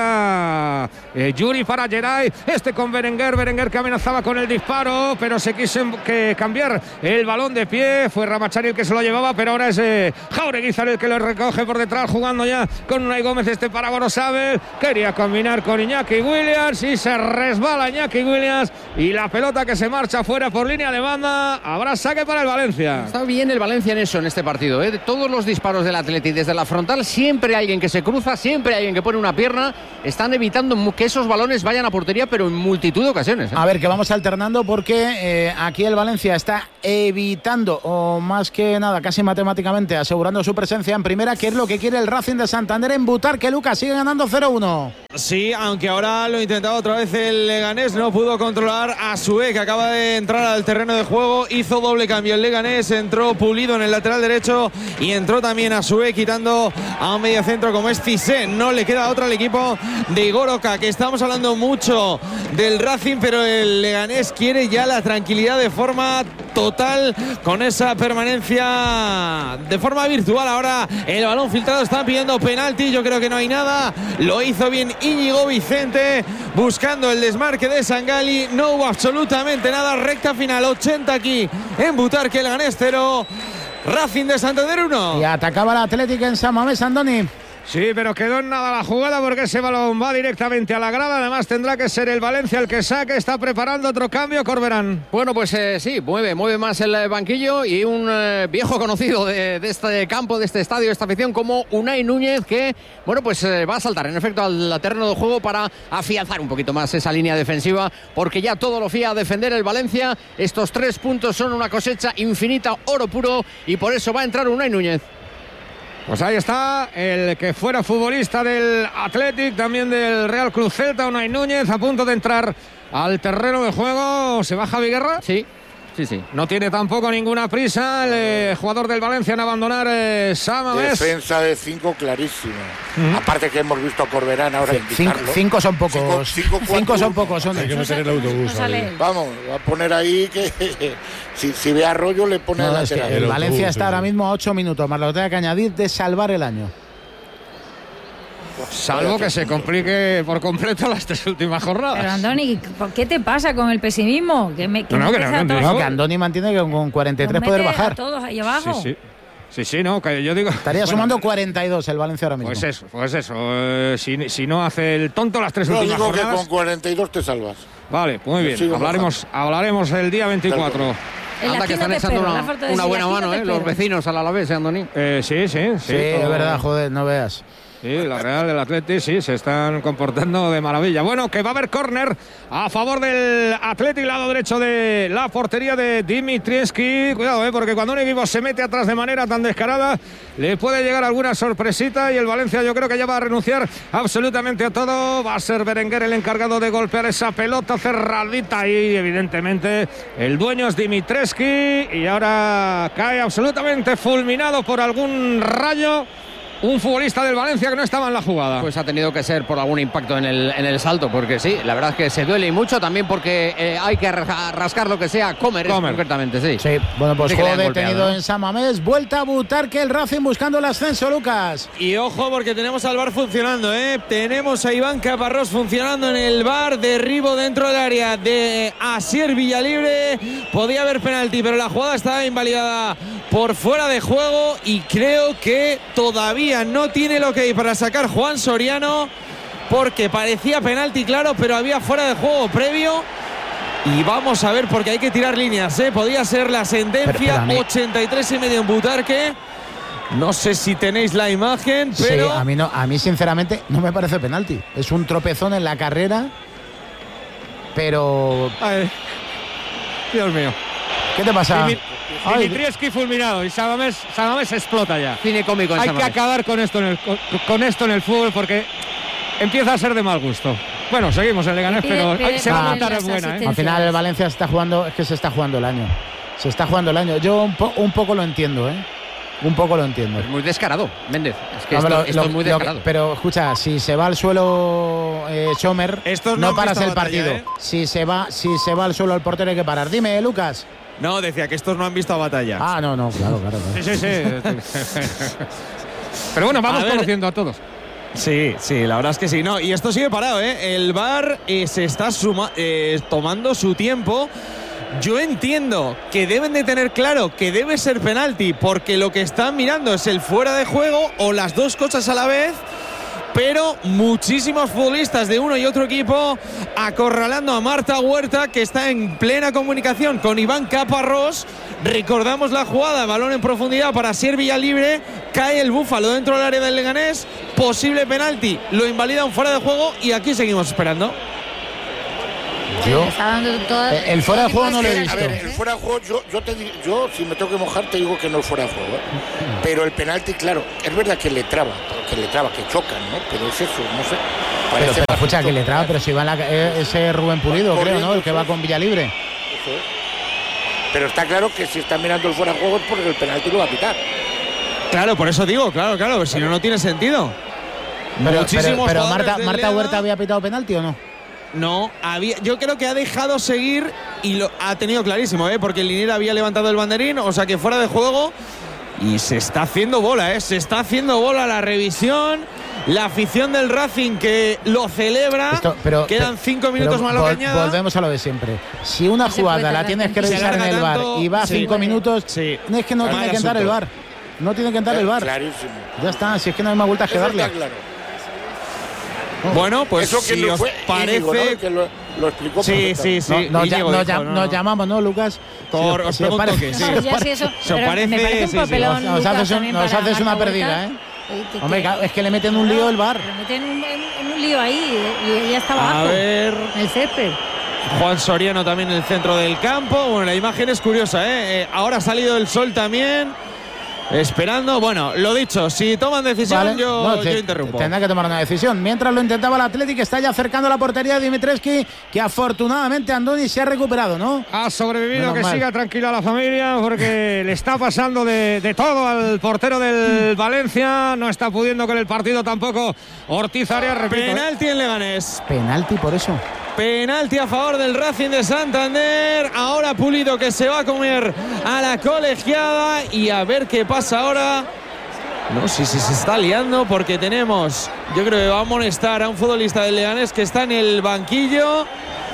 filtra eh, Yuri para Geray, este con Berenguer, Berenguer que amenazaba con el disparo, pero se quiso que cambiar el balón de pie. Fue Ramachari el que se lo llevaba, pero ahora es eh, Jaureguizar el que lo recoge por detrás, jugando ya con Unai Gómez vez este para Gorosabel. Quería combinar con Iñaki Williams y se resbala Iñaki Williams. Y la pelota que se marcha fuera por línea de banda. Habrá saque para el Valencia. Está bien el Valencia en eso, en este partido, ¿eh? De todos los disparos del Atleti desde la frontal, siempre hay alguien que se cruza, siempre hay alguien que pone una pierna. Están evitando que esos balones vayan a portería, pero en multitud de ocasiones, ¿eh? A ver, que vamos alternando porque eh, aquí el Valencia está evitando, o más que nada, casi matemáticamente, asegurando su presencia en primera, que es lo que quiere el Racing de Santander en Butarque. Lucas sigue ganando cero uno. Sí, aunque ahora lo intentaba otra vez el Leganés, no pudo controlar a Sue, que acaba de entrar al terreno de juego, hizo doble cambio el Leganés, entró Pulido en el lateral derecho y entró también a Sue, quitando a un mediocentro como es Cissé. No le queda otra al equipo de Igor Oca, que estamos hablando mucho del Racing, pero el Leganés quiere ya la tranquilidad de forma total, con esa permanencia de forma virtual. Ahora el balón filtrado, están pidiendo penalti, yo creo que no hay nada, lo hizo bien Íñigo Vicente buscando el desmarque de Sangali, no hubo absolutamente nada. Recta final, ochenta aquí en Butarque, el Leganés cero, Racing de Santander uno. Y atacaba el Atlético en San Mamés, Andoni. Sí, pero quedó en nada la jugada porque ese balón va directamente a la grada. Además tendrá que ser el Valencia el que saque. Está preparando otro cambio, Corberán. Bueno, pues eh, sí, mueve, mueve más el banquillo y un eh, viejo conocido de, de este campo, de este estadio, de esta afición, como Unai Núñez, que, bueno, pues eh, va a saltar en efecto al terreno de juego para afianzar un poquito más esa línea defensiva, porque ya todo lo fía a defender el Valencia. Estos tres puntos son una cosecha infinita, oro puro, y por eso va a entrar Unai Núñez. Pues ahí está el que fuera futbolista del Athletic, también del Real Club Celta, Unai Núñez, a punto de entrar al terreno de juego. ¿Se va Javi Guerra? Sí. Sí, sí. No tiene tampoco ninguna prisa el eh, jugador del Valencia en abandonar eh, San Mamés. Defensa de cinco clarísima. Uh-huh. Aparte que hemos visto a Corberán ahora cinco, cinco son pocos. Cinco, cinco, cinco son pocos. Son hay que meter el autobús. No Vamos, va a poner ahí que si, si ve a Arroyo le pone no, el lateral. El, el Valencia está ahora mismo a ocho minutos, más lo que tenga que añadir de salvar el año. Salvo que se complique por completo las tres últimas jornadas. Pero Andoni, ¿qué te pasa con el pesimismo? Que me, que no, no, que no, no, no, que Andoni mantiene que con cuarenta y tres poder bajar. A todos ahí abajo. Sí, sí. Sí, sí, no, que yo digo... Estaría bueno, sumando cuarenta y dos el Valencia ahora mismo. Pues eso, pues eso. Eh, si, si no hace el tonto las tres yo últimas digo jornadas... que con cuarenta y dos te salvas. Vale, muy bien. Hablaremos, hablaremos el día veinticuatro. Anda, que están echando perro, una, una buena mano, ¿eh? Los vecinos al Alavés, ¿eh, Andoni? Eh, sí, sí, sí. Sí, es verdad, joder, no veas. Sí, la Real, el Atleti, sí, se están comportando de maravilla. Bueno, que va a haber córner a favor del Atleti, lado derecho de la portería de Dimitrievski. Cuidado, eh, porque cuando un equipo se mete atrás de manera tan descarada, le puede llegar alguna sorpresita y el Valencia yo creo que ya va a renunciar absolutamente a todo. Va a ser Berenguer el encargado de golpear esa pelota cerradita y evidentemente el dueño es Dimitrievski y ahora cae absolutamente fulminado por algún rayo. Un futbolista del Valencia que no estaba en la jugada. Pues ha tenido que ser por algún impacto en el, en el salto, porque sí, la verdad es que se duele y mucho, también porque eh, hay que rascar lo que sea, comer, comer. concretamente, sí. Sí, bueno, pues sí juego detenido en San Mamés, vuelta a Butarque, el Racing buscando el ascenso, Lucas. Y ojo, porque tenemos al V A R funcionando, ¿eh? Tenemos a Iván Caparrós funcionando en el V A R, derribo dentro del área de Asier Villalibre, podía haber penalti, pero la jugada estaba invalidada por fuera de juego y creo que todavía no tiene lo que hay para sacar Juan Soriano, porque parecía penalti, claro, pero había fuera de juego previo. Y vamos a ver, porque hay que tirar líneas, ¿eh? Podía ser la sentencia. Pero, pero ochenta y tres y medio en Butarque. No sé si tenéis la imagen, pero... Sí, a mí, no, a mí sinceramente no me parece penalti. Es un tropezón en la carrera, pero... Ay, Dios mío. ¿Qué te pasa? Dimitrievski fulminado y Samamés, Samamés explota ya. Cine cómico en Hay Samamés. que acabar con esto, en el, con, con esto en el fútbol porque empieza a ser de mal gusto. Bueno, seguimos en Leganés, pide, pero pide, ay, se va a montar las buena, ¿eh? Al final el Valencia está jugando, es que se está jugando el año. Se está jugando el año. Yo un, po, un poco lo entiendo, ¿eh? Un poco lo entiendo. Es muy descarado, Méndez. Es que no, esto, lo, esto lo, es muy descarado. Lo, pero escucha, si se va al suelo eh, Sommer, no, no paras el batalla, partido. ¿eh? Si se va, si se va al suelo el portero hay que parar. Dime, Lucas. No, decía que estos no han visto batalla. Ah, no, no, claro, claro. claro. Sí, sí, sí. Pero bueno, vamos a conociendo a todos. Sí, sí, la verdad es que sí. No, y esto sigue parado, ¿eh? El V A R eh, se está suma, eh, tomando su tiempo. Yo entiendo que deben de tener claro que debe ser penalti, porque lo que están mirando es el fuera de juego o las dos cosas a la vez. pero muchísimos futbolistas de uno y otro equipo acorralando a Marta Huerta, que está en plena comunicación con Iván Caparrós. Recordamos la jugada, balón en profundidad para Asier Villalibre, cae el Búfalo dentro del área del Leganés, posible penalti, lo invalida un fuera de juego y aquí seguimos esperando. Yo, el fuera de juego no lo he visto. A ver, el fuera de juego, yo, yo, te, yo si me tengo que mojar te digo que no es fuera de juego, ¿eh? Pero el penalti, claro, es verdad que le traba, que le traba, que chocan, ¿no? Pero es eso, no sé. Pero, pero escucha, que le traba, pero si va en la, ese Rubén Pulido, creo, ¿no? El que va con Villalibre. Eso es. Pero está claro que si está mirando el fuera de juego es porque el penalti lo va a quitar. Claro, por eso digo, claro, claro, si no, no tiene sentido. Pero, Muchísimos pero, pero Marta, Marta Huerta había pitado penalti o no? No, había, yo creo que ha dejado seguir y lo ha tenido clarísimo, ¿eh? Porque el Liniers había levantado el banderín, o sea que fuera de juego. Y se está haciendo bola, ¿eh? Se está haciendo bola la revisión. La afición del Racing que lo celebra. Esto, pero, Quedan cinco minutos más lo que añada. Volvemos a lo de siempre. Si una jugada la tienes que revisar en el V A R y va a sí, cinco minutos, sí. es que no tiene que entrar el V A R. No tiene que entrar el V A R. Clarísimo. Ya está, si es que no hay más vueltas que darle. Bueno, pues eso que si no os fue parece Íñigo, ¿no? Que lo, lo explicó. Sí, sí, sí. No, nos, Íñigo, nos, hijo, no, nos llamamos, ¿no, Lucas? Por, si os, si os parece, que sí. No, ya sí eso, ¿Se os parece? Me parece un sí, papelón, sí. Nos, Lucas, haces, un, nos haces una perdida, ¿eh? Que, que, Hombre, es que le meten un lío el V A R. Le meten un, en, en un lío ahí y ya está abajo. A ver. En el césped. Juan Soriano también en el centro del campo. Bueno, la imagen es curiosa, ¿eh? eh ahora ha salido el sol también. Esperando, bueno, lo dicho, si toman decisión, vale. yo, no, te, yo interrumpo. Tendrá que tomar una decisión. Mientras lo intentaba el Athletic, está ya acercando la portería de Dimitrescu, que afortunadamente Andoni se ha recuperado, ¿no? Ha sobrevivido, Menos que mal. Siga tranquila la familia, porque le está pasando de, de todo al portero del Valencia. No está pudiendo con el partido tampoco Ortiz Arias, repito. Penalti en Leganés. Penalti por eso. Penalti a favor del Racing de Santander. Ahora Pulido, que se va a comer a la colegiada. Y a ver qué pasa ahora. No sé si se está liando, porque tenemos, yo creo que va a amonestar a un futbolista del Leganés que está en el banquillo.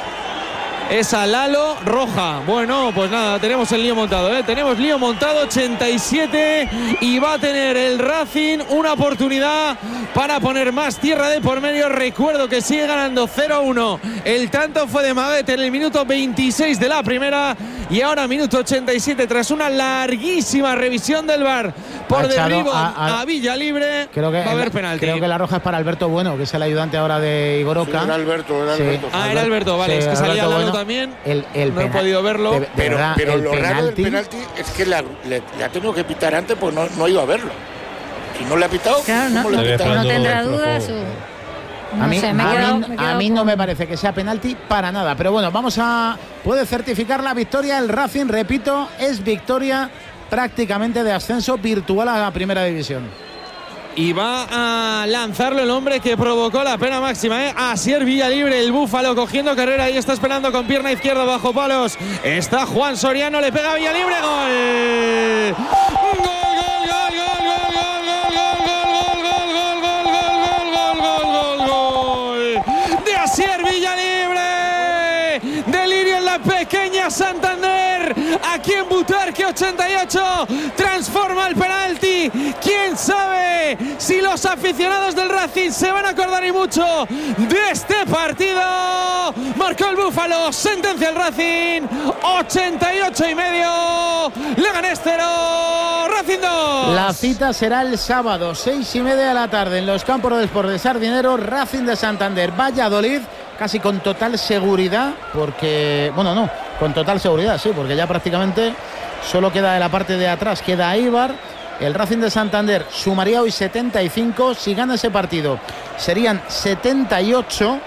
Es a Lalo, roja. Bueno, pues nada, tenemos el lío montado, ¿eh? Tenemos lío montado, ochenta y siete, y va a tener el Racing una oportunidad para poner más tierra de por medio. Recuerdo que sigue ganando cero a uno. El tanto fue de Maguet en el minuto veintiséis de la primera, y ahora minuto ochenta y siete, tras una larguísima revisión del V A R por derribo a, a, a Villalibre. Creo que va a haber penalti. Creo que la roja es para Alberto Bueno, que es el ayudante ahora de Igor Oca. Sí, era Alberto, era sí. Alberto. Ah, era Alberto, vale, sí, es que salía al lado también. El, el no he podido verlo. De, de pero verdad, pero lo penalti, raro del penalti es que le, le, le ha tenido que pitar antes, pues no, no ha ido a verlo. Si no le ha pitado, claro, no, ¿cómo no, le ha pitado? no tendrá dudas. O... No a mí, sé, me a, quedado, mí, me a mí no me parece que sea penalti para nada. Pero bueno, vamos a... Puede certificar la victoria el Racing, repito, es victoria prácticamente de ascenso virtual a la primera división. Y va a lanzarlo el hombre que provocó la pena máxima, ¿eh? Asier Villalibre, el Búfalo cogiendo carrera y está esperando con pierna izquierda bajo palos. Está Juan Soriano, le pega a Villalibre, gol. Gol, gol, gol, gol, gol, gol, gol, gol, gol, gol, gol, gol, gol de Asier Villalibre. Delirio en la pequeña Santander. Aquí en Butarque, ochenta y ocho, transforma el penalti. ¿Quién sabe si los aficionados del Racing se van a acordar y mucho de este partido? Marcó el Búfalo, sentencia el Racing, ochenta y ocho y medio, Leganés cero, Racing dos. La cita será el sábado, seis y media de la tarde, en los campos de Sport de Sardinero. Racing de Santander, Valladolid, casi con total seguridad, porque, bueno, no, con total seguridad, sí, porque ya prácticamente solo queda de la parte de atrás, queda Eibar. El Racing de Santander sumaría hoy setenta y cinco, si gana ese partido serían setenta y ocho.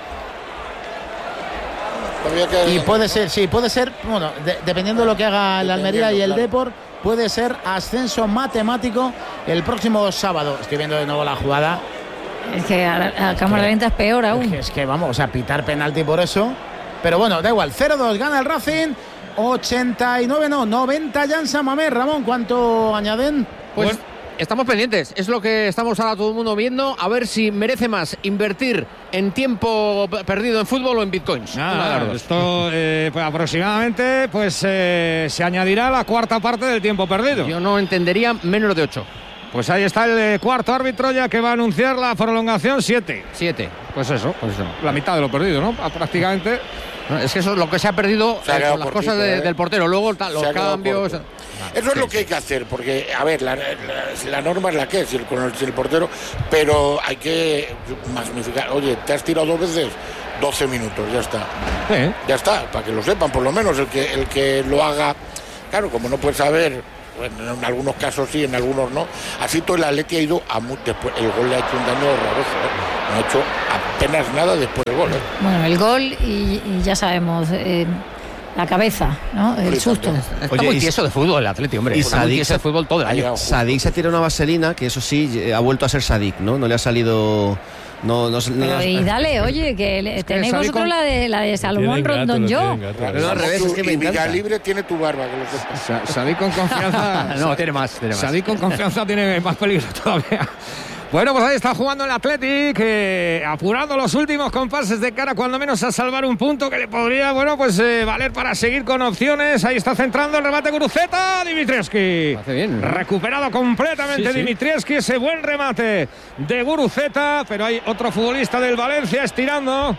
Y puede ser, sí, puede ser, bueno, de, dependiendo de lo que haga el Almería y el Depor, puede ser ascenso matemático el próximo sábado. Estoy viendo de nuevo la jugada. Es que a, la, a cámara lenta es peor aún. Es que, es que vamos a pitar penalti por eso. Pero bueno, da igual, cero dos, gana el Racing. ochenta y nueve, no, noventa ya en San Mamés. Ramón, ¿cuánto añaden? Pues bueno, estamos pendientes, es lo que estamos ahora todo el mundo viendo, a ver si merece más invertir en tiempo perdido en fútbol o en bitcoins. Ah, esto eh, pues aproximadamente pues eh, se añadirá la cuarta parte del tiempo perdido. Yo no entendería menos de ocho. Pues ahí está el cuarto árbitro ya que va a anunciar la prolongación. Siete. Siete. Pues eso, pues eso. La mitad de lo perdido, ¿no? Prácticamente. No, es que eso es lo que se ha perdido se ha eh, con las cosas de, ¿eh? del portero. Luego ta, los cambios. Eso es sí, lo que hay que hacer, porque, a ver, la, la, la norma es la que es, si el, con el, si el portero, pero hay que magnificar. Oye, te has tirado dos veces, doce minutos, ya está. Sí. Ya está, para que lo sepan, por lo menos el que, el que lo haga. Claro, como no puedes saber, bueno, en algunos casos sí, en algunos no. Así todo el Atleti ha ido a mu- después. El gol le ha hecho un daño horroroso, ¿eh? No ha hecho apenas nada después del gol, ¿eh? Bueno, el gol y, y ya sabemos. Eh, La cabeza, ¿no? El susto. Está Oye, muy tieso de fútbol el Atleti, hombre. Y Sadik de fútbol todo el año. Sadik se tira una vaselina, que eso sí, ha vuelto a ser Sadik, ¿no? No le ha salido... No, no, no, Pero y dale, oye, que le, tenéis vosotros con... la de la de Salomón Rondón yo. No, al revés, es que me encanta. Libre tiene tu barba, que lo sepas. Sadik con confianza. No, tiene más, tiene más. Sadik con confianza tiene más peligro todavía. Bueno, pues ahí está jugando el Athletic, eh, apurando los últimos compases de cara, cuando menos a salvar un punto que le podría, bueno, pues eh, valer para seguir con opciones. Ahí está centrando el remate Guruceta, Dimitrievski. Hace bien, ¿no? Recuperado completamente sí, sí. Dimitrievski, ese buen remate de Guruceta, pero hay otro futbolista del Valencia estirando.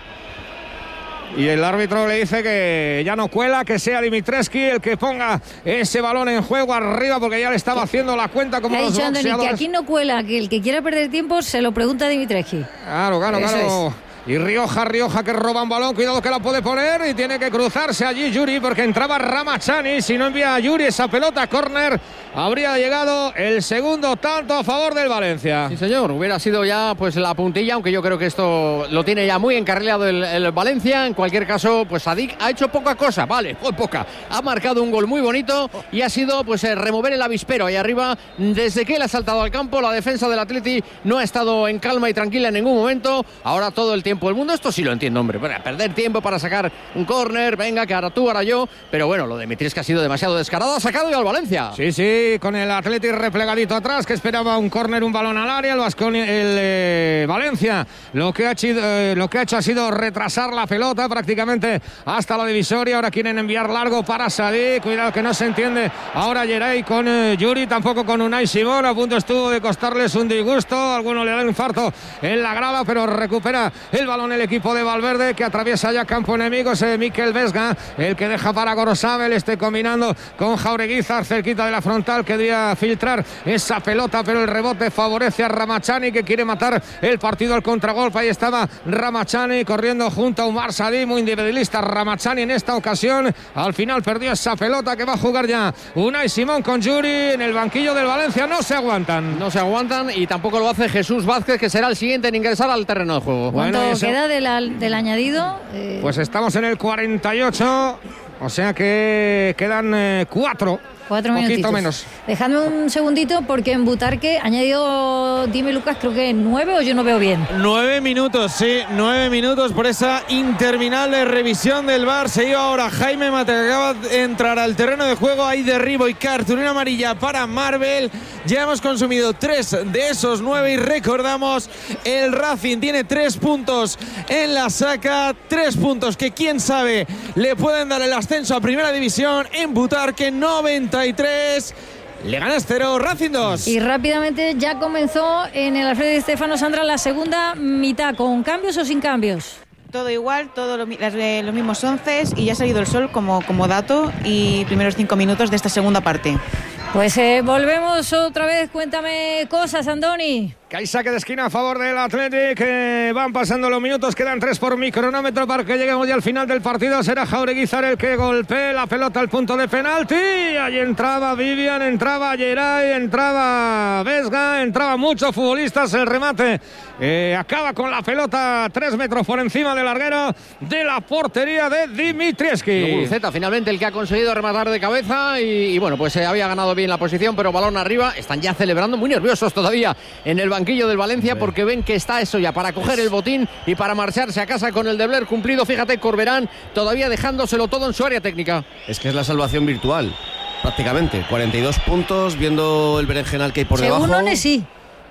Y el árbitro le dice que ya no cuela, que sea Dimitrievski el que ponga ese balón en juego arriba, porque ya le estaba haciendo la cuenta como los boxeadores. Andoni, que aquí no cuela, que el que quiera perder tiempo se lo pregunta a Dimitrievski. Claro, claro, Eso claro. Es. Y Rioja, Rioja que roba un balón, cuidado que la puede poner y tiene que cruzarse allí Yuri porque entraba Ramachani, si no envía a Yuri esa pelota, córner, habría llegado el segundo tanto a favor del Valencia. Sí señor, hubiera sido ya pues la puntilla, aunque yo creo que esto lo tiene ya muy encarrilado el, el Valencia. En cualquier caso, pues Sadik ha hecho poca cosa, vale, muy poca, ha marcado un gol muy bonito y ha sido pues remover el avispero ahí arriba. Desde que él ha saltado al campo, la defensa del Atleti no ha estado en calma y tranquila en ningún momento. Ahora todo el tiempo el mundo, esto sí lo entiendo, hombre, bueno, perder tiempo para sacar un córner, venga, que ahora tú, ahora yo, pero bueno, lo de Dimitrievski ha sido demasiado descarado, ha sacado y al Valencia. Sí, sí, con el Atleti replegadito atrás, que esperaba un córner, un balón al área, el Vasconi, el eh, Valencia, lo que, ha hecho, eh, lo que ha hecho ha sido retrasar la pelota prácticamente hasta la divisoria. Ahora quieren enviar largo para Sadik, cuidado que no se entiende ahora Geray con eh, Yuri, tampoco con Unai Simón, a punto estuvo de costarles un disgusto, alguno le da un infarto en la grada, pero recupera el balón el equipo de Valverde, que atraviesa ya campo enemigo, es Mikel Vesga, el que deja para Gorosabel, este combinando con Jaureguizar cerquita de la frontal, quería filtrar esa pelota, pero el rebote favorece a Ramachani, que quiere matar el partido al contragolpe. Ahí estaba Ramachani corriendo junto a Umar Sadí, muy individualista Ramachani en esta ocasión, al final perdió esa pelota que va a jugar ya Unai Simón con Yuri en el banquillo del Valencia. No se aguantan, no se aguantan y tampoco lo hace Jesús Vázquez, que será el siguiente en ingresar al terreno de juego. Bueno, queda de la, del añadido? Eh... Pues estamos en el cuarenta y ocho, o sea que quedan eh, cuatro. Cuatro minutitos. menos. Dejadme un segundito porque en Butarque ha añadido, dime Lucas, creo que nueve o yo no veo bien. Nueve minutos, sí, nueve minutos por esa interminable revisión del V A R. Se iba ahora Jaime Mata, que acaba de entrar al terreno de juego. Hay derribo y cartulina amarilla para Marvel. Ya hemos consumido tres de esos nueve y recordamos, el Racing tiene tres puntos en la saca, tres puntos que quién sabe le pueden dar el ascenso a Primera División. En Butarque noventa y tres, Leganés cero, Racing dos. Y rápidamente ya comenzó en el Alfredo Di Stéfano, Sandra, la segunda mitad, ¿con cambios o sin cambios? Todo igual, todos lo, los mismos once y ya ha salido el sol como, como dato y primeros cinco minutos de esta segunda parte. Pues eh, volvemos otra vez, cuéntame cosas, Andoni. Que hay saque de esquina a favor del Athletic, que van pasando los minutos, quedan tres por mi cronómetro para que lleguemos ya al final del partido. Será Jaureguizar el que golpee la pelota al punto de penalti. Ahí entraba Vivian, entraba Geray, entraba Vesga, entraba muchos futbolistas. El remate eh, acaba con la pelota tres metros por encima del larguero de la portería de Dimitrievski. Guruceta finalmente el que ha conseguido rematar de cabeza y, y bueno, pues eh, había ganado bien la posición, pero balón arriba. Están ya celebrando, muy nerviosos todavía en el banquillo del Valencia, porque ven que está eso ya para coger el botín y para marcharse a casa con el deber cumplido. Fíjate, Corberán todavía dejándoselo todo en su área técnica. Es que es la salvación virtual, prácticamente. cuarenta y dos puntos, viendo el berenjenal que hay por Según debajo. One, sí.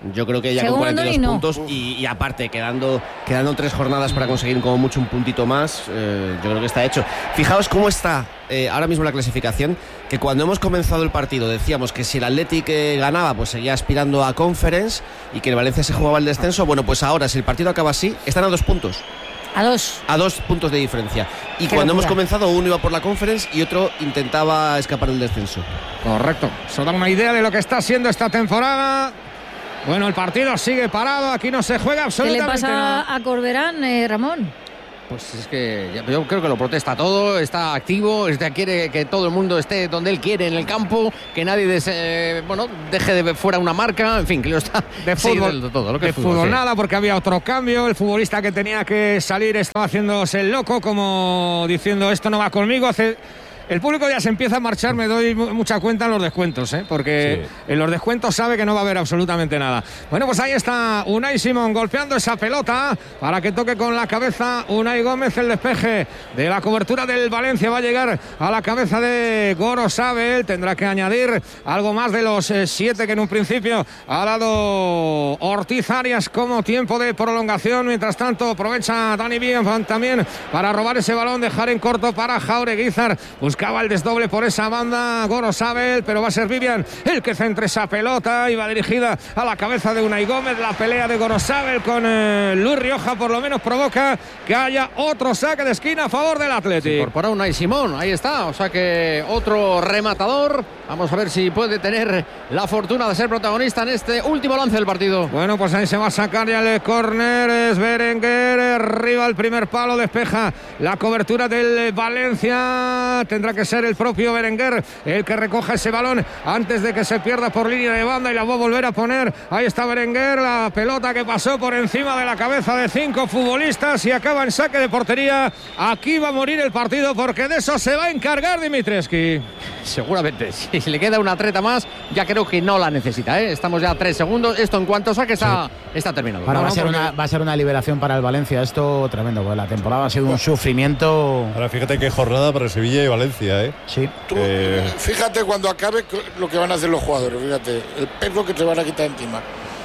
Yo creo que ya Según con cuarenta y dos Andoni, puntos no. y, y aparte quedando, quedando tres jornadas para conseguir como mucho un puntito más, eh, yo creo que está hecho. Fijaos cómo está eh, ahora mismo la clasificación, que cuando hemos comenzado el partido decíamos que si el Athletic eh, ganaba pues seguía aspirando a Conference y que el Valencia se jugaba el descenso. Bueno, pues ahora si el partido acaba así, están a dos puntos. A dos. A dos puntos de diferencia. Y Qué cuando locura. hemos comenzado, uno iba por la Conference y otro intentaba escapar del descenso. Correcto. Eso da una idea de lo que está siendo esta temporada. Bueno, el partido sigue parado, aquí no se juega ¿Qué le absolutamente pasa nada. a Corberán, eh, Ramón? Pues es que yo creo que lo protesta todo, está activo, este, quiere que todo el mundo esté donde él quiere en el campo, que nadie des, eh, bueno, deje de fuera una marca, en fin, que lo está De fútbol, siguiendo todo, lo que de es fútbol, fútbol sí. nada, porque había otro cambio. El futbolista que tenía que salir estaba haciéndose el loco, como diciendo esto no va conmigo. Hace... El público ya se empieza a marchar, me doy mucha cuenta en los descuentos, ¿eh? Porque sí. En los descuentos sabe que no va a haber absolutamente nada. Bueno, pues ahí está Unai Simón golpeando esa pelota para que toque con la cabeza Unai Gómez. El despeje de la cobertura del Valencia va a llegar a la cabeza de Gorosabel. Tendrá que añadir algo más de los eh, siete que en un principio ha dado Ortiz Arias como tiempo de prolongación. Mientras tanto aprovecha Dani Bienfant también para robar ese balón, dejar en corto para Jaureguizar. Buscaba el desdoble por esa banda Gorosabel, pero va a ser Vivian el que centre esa pelota y va dirigida a la cabeza de Unai Gómez. La pelea de Gorosabel con eh, Luis Rioja por lo menos provoca que haya otro saque de esquina a favor del Athletic. Incorpora Unai Simón, ahí está, o sea que otro rematador. Vamos a ver si puede tener la fortuna de ser protagonista en este último lance del partido. Bueno, pues ahí se va a sacar ya el córner. Es Berenguer, arriba el primer palo, despeja la cobertura del Valencia. Tendrá que ser el propio Berenguer el que recoja ese balón antes de que se pierda por línea de banda y la va a volver a poner. Ahí está Berenguer, la pelota que pasó por encima de la cabeza de cinco futbolistas y acaba en saque de portería. Aquí va a morir el partido porque de eso se va a encargar Dimitrescu. Seguramente, si le queda una treta más, ya creo que no la necesita, ¿eh? Estamos ya a tres segundos. Esto en cuanto saque está, sí. está terminado. Ahora no, va, a ser porque... una, va a ser una liberación para el Valencia. Esto tremendo, porque la temporada ha sido un sufrimiento. Ahora fíjate qué jornada para Sevilla y Valencia, ¿eh? Sí. Tú, eh... Fíjate cuando acabe lo que van a hacer los jugadores, fíjate, el peso que te van a quitar encima.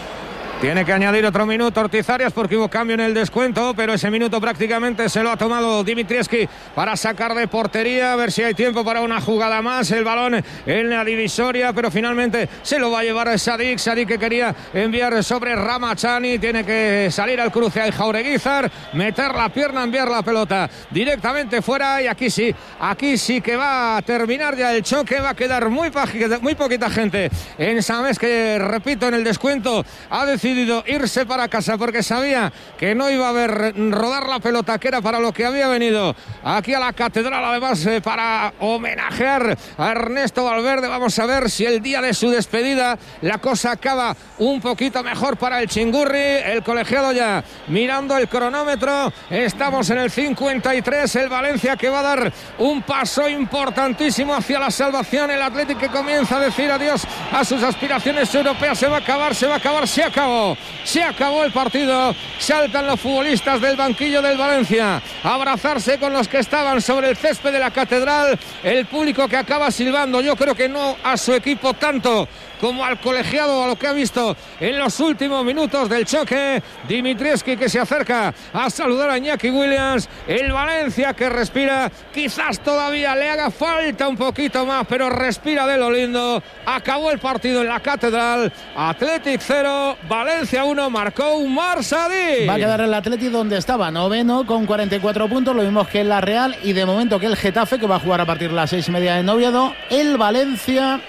Tiene que añadir otro minuto Ortiz Arias porque hubo cambio en el descuento, pero ese minuto prácticamente se lo ha tomado Dimitrescu para sacar de portería, a ver si hay tiempo para una jugada más. El balón en la divisoria, pero finalmente se lo va a llevar a Sadik. Sadik que quería enviar sobre Ramachani, tiene que salir al cruce a Jaureguizar, meter la pierna, enviar la pelota directamente fuera y aquí sí, aquí sí que va a terminar ya el choque, va a quedar muy, muy poquita gente en Samés, que repito, en el descuento ha decidido decidido irse para casa porque sabía que no iba a haber rodar la pelota, que era para lo que había venido aquí a la catedral, además eh, para homenajear a Ernesto Valverde. Vamos a ver si el día de su despedida la cosa acaba un poquito mejor para el Chingurri. El colegiado ya mirando el cronómetro, estamos en el cincuenta y tres, el Valencia que va a dar un paso importantísimo hacia la salvación, el Athletic que comienza a decir adiós a sus aspiraciones europeas. Se va a acabar, se va a acabar, se acabó. Se acabó el partido, saltan los futbolistas del banquillo del Valencia a abrazarse con los que estaban sobre el césped de la catedral, el público que acaba silbando, yo creo que no a su equipo tanto como al colegiado, a lo que ha visto en los últimos minutos del choque. Dimitrescu que se acerca a saludar a Iñaki Williams, el Valencia que respira, quizás todavía le haga falta un poquito más, pero respira de lo lindo. Acabó el partido en la catedral, Athletic cero, Valencia uno, marcó Umar Sadik. Va a quedar el Athletic donde estaba, noveno con cuarenta y cuatro puntos, lo mismo que la Real, y de momento que el Getafe, que va a jugar a partir de las seis y media en Oviedo. El Valencia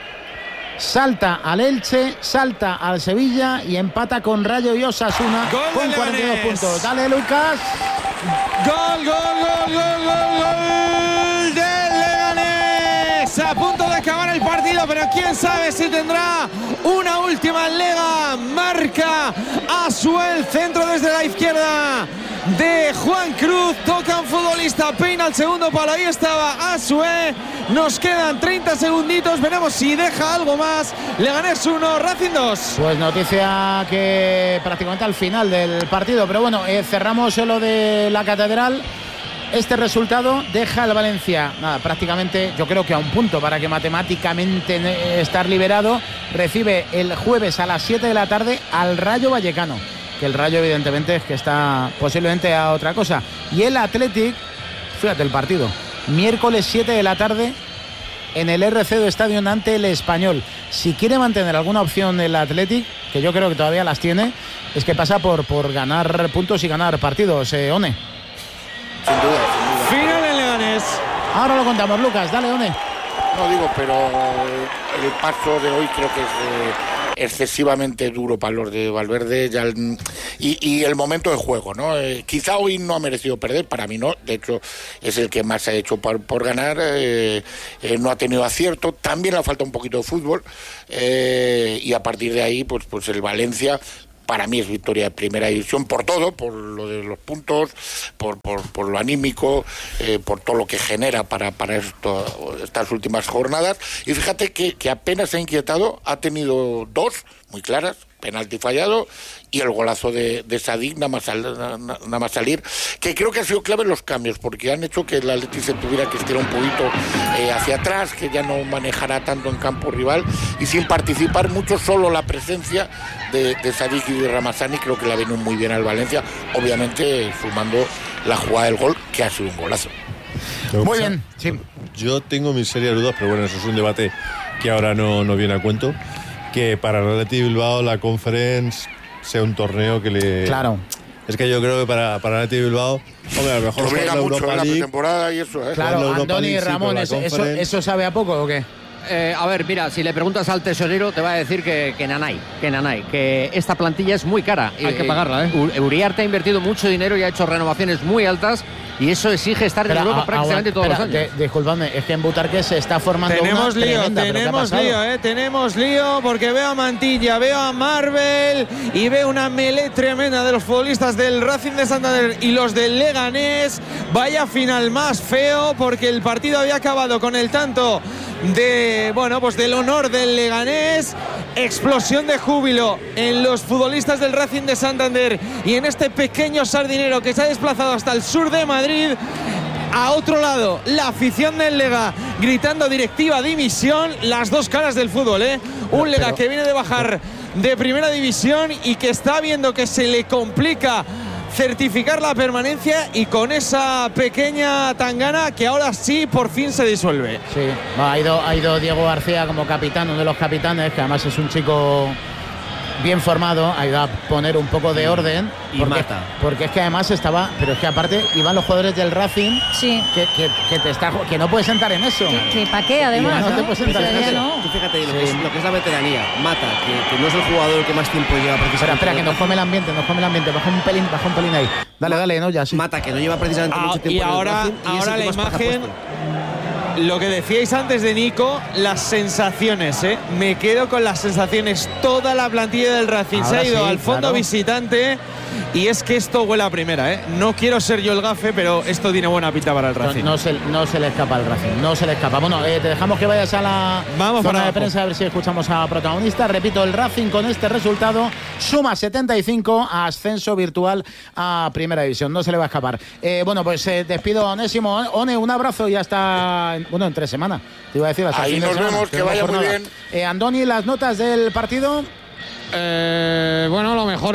salta al Elche, salta al Sevilla y empata con Rayo y Osasuna con cuarenta y dos puntos. Dale, Lucas. Gol, gol, gol, gol, gol, gol del Leganés. A punto de acabar el partido, pero quién sabe si tendrá una última lega. Marca Asuel, centro desde la izquierda de Juan Cruz, toca un futbolista, peina al segundo palo, ahí estaba Asue. Nos quedan treinta segunditos, veremos si deja algo más. Leganés uno, Racing dos. Pues noticia que prácticamente al final del partido, pero bueno, eh, cerramos lo de la catedral Este resultado deja al Valencia, nada, prácticamente yo creo que a un punto para que matemáticamente estar liberado. Recibe el jueves a las siete de la tarde al Rayo Vallecano, que el Rayo evidentemente es que está posiblemente a otra cosa. Y el Athletic, fíjate el partido, miércoles siete de la tarde en el R C D Stadium ante el Español. Si quiere mantener alguna opción el Athletic, que yo creo que todavía las tiene, es que pasa por, por ganar puntos y ganar partidos, eh, One. Sin duda, sin duda. Final en Leganés. Ahora lo contamos, Lucas, dale, One. No digo, pero el paso de hoy creo que es eh, excesivamente duro para los de Valverde ya el, y, y el momento de juego, ¿no? Eh, quizá hoy no ha merecido perder, para mí no, de hecho es el que más ha hecho por, por ganar, eh, eh, no ha tenido acierto, también le falta un poquito de fútbol, eh, y a partir de ahí pues, pues el Valencia para mí es victoria de primera división por todo, por lo de los puntos, por, por, por lo anímico, eh, por todo lo que genera para, para esto, estas últimas jornadas. Y fíjate que, que apenas se ha inquietado, ha tenido dos muy claras, penalti fallado y el golazo de, de Sadik nada más, sal, nada, nada más salir, que creo que ha sido clave los cambios, porque han hecho que el Atleti se tuviera que estirar un poquito eh, hacia atrás, que ya no manejará tanto en campo rival, y sin participar mucho, solo la presencia de, de Sadik y de Ramazani creo que la vino muy bien al Valencia, obviamente sumando la jugada del gol, que ha sido un golazo. Muy bien, sí. Yo tengo mis serias dudas, pero bueno, eso es un debate que ahora no, no viene a cuento, que para el Athletic Bilbao la Conference sea un torneo que le... Claro. Es que yo creo que para, para el Athletic Bilbao, hombre, a lo mejor obliga la mucho Europa en la League, pretemporada y eso, ¿eh? Claro, Andoni y League, sí, Ramón, pero la ¿eso, ¿eso sabe a poco o qué? Eh, a ver, mira, si le preguntas al tesorero te va a decir que, que nanay, que nanay, que esta plantilla es muy cara. Hay que pagarla, ¿eh? Uriarte ha invertido mucho dinero y ha hecho renovaciones muy altas y eso exige estar Pero, en Europa a, prácticamente a, todos espera, los años. De, disculpadme, es que en Butarque se está formando tenemos una lío, tremenda, tenemos lío, eh, tenemos lío porque veo a Mantilla, veo a Marvel y veo una melee tremenda de los futbolistas del Racing de Santander y los del Leganés. Vaya final más feo porque el partido había acabado con el tanto de, bueno, pues del honor del Leganés. Explosión de júbilo en los futbolistas del Racing de Santander y en este pequeño sardinero que se ha desplazado hasta el sur de Madrid. A otro lado, la afición del Lega gritando directiva dimisión, las dos caras del fútbol, ¿eh? Un Lega pero, que viene de bajar de primera división y que está viendo que se le complica certificar la permanencia y con esa pequeña tangana que ahora sí por fin se disuelve. Sí, ha ido, ha ido Diego García como capitán, uno de los capitanes, que además es un chico bien formado, ha ido a poner un poco de orden. Y porque, mata. Porque es que además estaba, pero es que aparte iban los jugadores del Racing, sí. que, que, que, te está, que no puedes sentar en eso. Que, que pa' qué además, no, ¿no? te puedes sentar en eso. No. Tú fíjate lo, sí. que es, lo que es la veteranía, Mata, que, que no es el jugador que más tiempo lleva precisamente. Espera, espera, que nos come el ambiente, nos come el ambiente, baja un pelín, baja un pelín ahí. Dale, dale, no, ya sí. Mata, que no lleva precisamente ah, mucho tiempo. Y ahora, Racing, y ahora la imagen, lo que decíais antes de Nico, las sensaciones, ¿eh? Me quedo con las sensaciones. Toda la plantilla del Racing ahora se ha ido sí, al fondo claro. visitante y es que esto huele a primera, ¿eh? No quiero ser yo el gafe, pero esto tiene buena pinta para el Racing. No, no, se, no se le escapa al Racing, no se le escapa. Bueno, eh, te dejamos que vayas a la Vamos zona para de prensa a ver si escuchamos a protagonistas. Repito, el Racing con este resultado suma setenta y cinco, a ascenso virtual a primera división. No se le va a escapar. Eh, bueno, pues eh, despido a Onésimo. One, un abrazo y hasta, bueno, en tres semanas. Te iba a decir hasta ahí fin nos de semana, vemos, que vaya muy bien. Eh, Andoni, las notas del partido. Eh, bueno, lo mejor el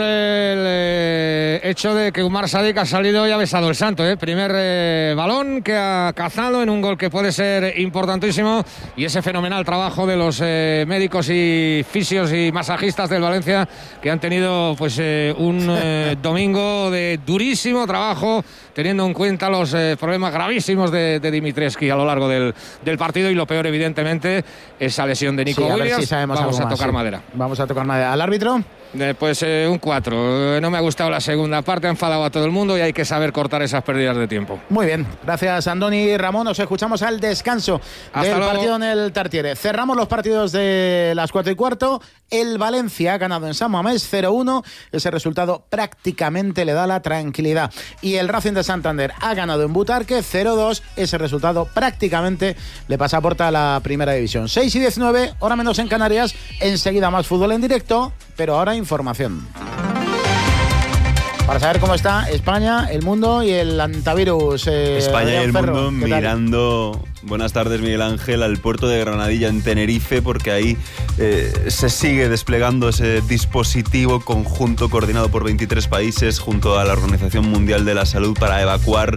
eh, hecho de que Umar Sadik ha salido y ha besado el santo, ¿eh? Primer eh, balón que ha cazado en un gol que puede ser importantísimo y ese fenomenal trabajo de los eh, médicos y fisios y masajistas del Valencia que han tenido pues eh, un eh, domingo de durísimo trabajo teniendo en cuenta los eh, problemas gravísimos de, de Dimitrescu a lo largo del, del partido y lo peor evidentemente esa lesión de Nico sí, a Williams. ver si sabemos Vamos algo a más, tocar sí. madera. Vamos a tocar madera. ¿Al árbitro? Eh, pues eh, un cuatro. No me ha gustado la segunda parte, ha enfadado a todo el mundo y hay que saber cortar esas pérdidas de tiempo. Muy bien, gracias Andoni y Ramón. Nos escuchamos al descanso Hasta del luego. partido en el Tartiere. Cerramos los partidos de las cuatro y cuarto. El Valencia ha ganado en San Mamés cero uno. Ese resultado prácticamente le da la tranquilidad. Y el Racing de Santander ha ganado en Butarque cero dos. Ese resultado prácticamente le pasaporta a la primera división. seis y diecinueve, hora menos en Canarias. Enseguida más fútbol en directo, pero ahora información. Para saber cómo está España, el mundo y el antivirus. Eh, España y el Ferro, mundo mirando, buenas tardes Miguel Ángel, al puerto de Granadilla en Tenerife, porque ahí eh, se sigue desplegando ese dispositivo conjunto coordinado por veintitrés países junto a la Organización Mundial de la Salud para evacuar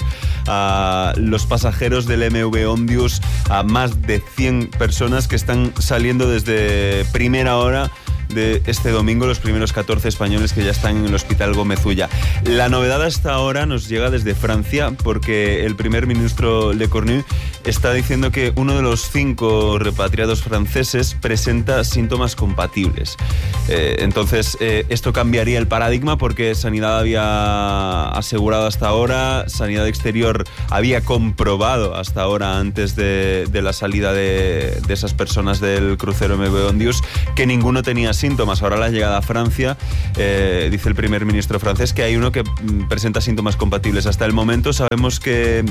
a los pasajeros del M V Ondius, a más de cien personas que están saliendo desde primera hora de este domingo, los primeros catorce españoles que ya están en el Hospital Gómez Ulla. La novedad hasta ahora nos llega desde Francia, porque el primer ministro Le Cornu está diciendo que uno de los cinco repatriados franceses presenta síntomas compatibles. Eh, entonces, eh, esto cambiaría el paradigma, porque Sanidad había asegurado hasta ahora, Sanidad Exterior había comprobado hasta ahora, antes de, de la salida de, de esas personas del crucero M V Ondius, que ninguno tenía síntomas. Ahora la llegada a Francia, eh, dice el primer ministro francés que hay uno que mm, presenta síntomas compatibles. Hasta el momento sabemos que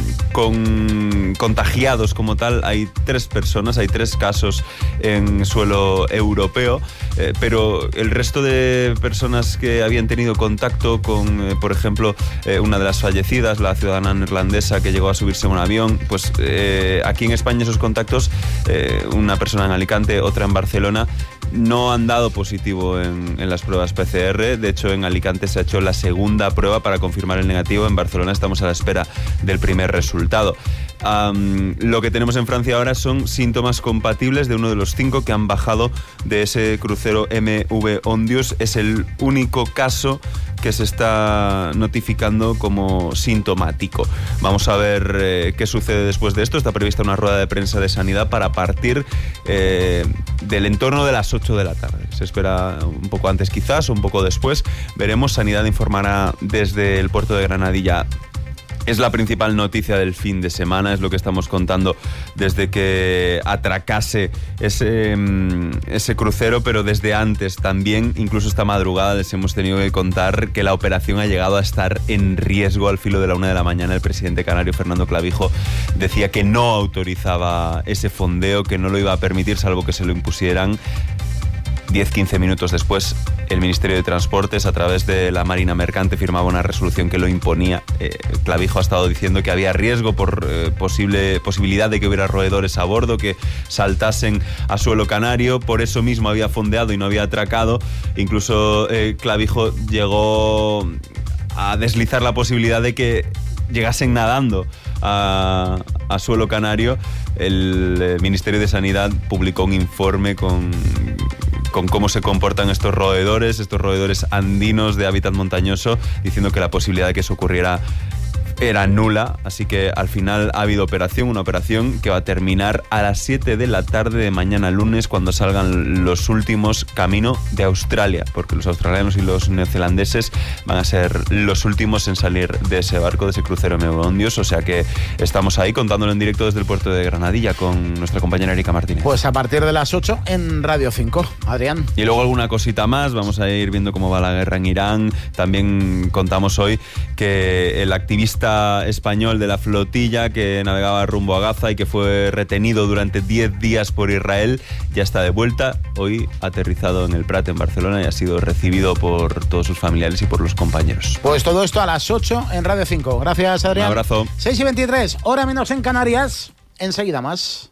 con contagiados como tal hay tres personas, hay tres casos en suelo europeo, eh, pero el resto de personas que habían tenido contacto con, eh, por ejemplo, eh, una de las fallecidas, la ciudadana neerlandesa que llegó a subirse a un avión, pues eh, aquí en España esos contactos, eh, una persona en Alicante, otra en Barcelona, no han dado positivo en, en las pruebas P C R. De hecho, en Alicante se ha hecho la segunda prueba para confirmar el negativo. En Barcelona estamos a la espera del primer resultado. Um, lo que tenemos en Francia ahora son síntomas compatibles de uno de los cinco que han bajado de ese crucero M V Ondius. Es el único caso que se está notificando como sintomático. Vamos a ver eh, qué sucede después de esto. Está prevista una rueda de prensa de Sanidad para partir eh, del entorno de las ocho de la tarde. Se espera un poco antes quizás o un poco después. Veremos. Sanidad informará desde el puerto de Granadilla. Es la principal noticia del fin de semana, es lo que estamos contando desde que atracase ese, ese crucero, pero desde antes también, incluso esta madrugada, les hemos tenido que contar que la operación ha llegado a estar en riesgo. Al filo de la una de la mañana, el presidente canario, Fernando Clavijo, decía que no autorizaba ese fondeo, que no lo iba a permitir, salvo que se lo impusieran. diez a quince minutos después, el Ministerio de Transportes, a través de la Marina Mercante, firmaba una resolución que lo imponía. Eh, Clavijo ha estado diciendo que había riesgo por eh, posible posibilidad de que hubiera roedores a bordo, que saltasen a suelo canario. Por eso mismo había fondeado y no había atracado. Incluso eh, Clavijo llegó a deslizar la posibilidad de que llegasen nadando a, a suelo canario. El eh, Ministerio de Sanidad publicó un informe con... con cómo se comportan estos roedores, estos roedores andinos de hábitat montañoso, diciendo que la posibilidad de que eso ocurriera era nula. Así que al final ha habido operación, una operación que va a terminar a las siete de la tarde de mañana lunes, cuando salgan los últimos camino de Australia, porque los australianos y los neozelandeses van a ser los últimos en salir de ese barco, de ese crucero M V Ondius. O sea que estamos ahí contándolo en directo desde el puerto de Granadilla con nuestra compañera Erika Martínez. Pues a partir de las ocho en Radio cinco, Adrián. Y luego alguna cosita más, vamos a ir viendo cómo va la guerra en Irán. También contamos hoy que el activista español de la flotilla que navegaba rumbo a Gaza y que fue retenido durante diez días por Israel ya está de vuelta. Hoy ha aterrizado en el Prat, en Barcelona, y ha sido recibido por todos sus familiares y por los compañeros. Pues todo esto a las ocho en Radio cinco. Gracias, Adrián. Un abrazo. seis y veintitrés, hora menos en Canarias. Enseguida más.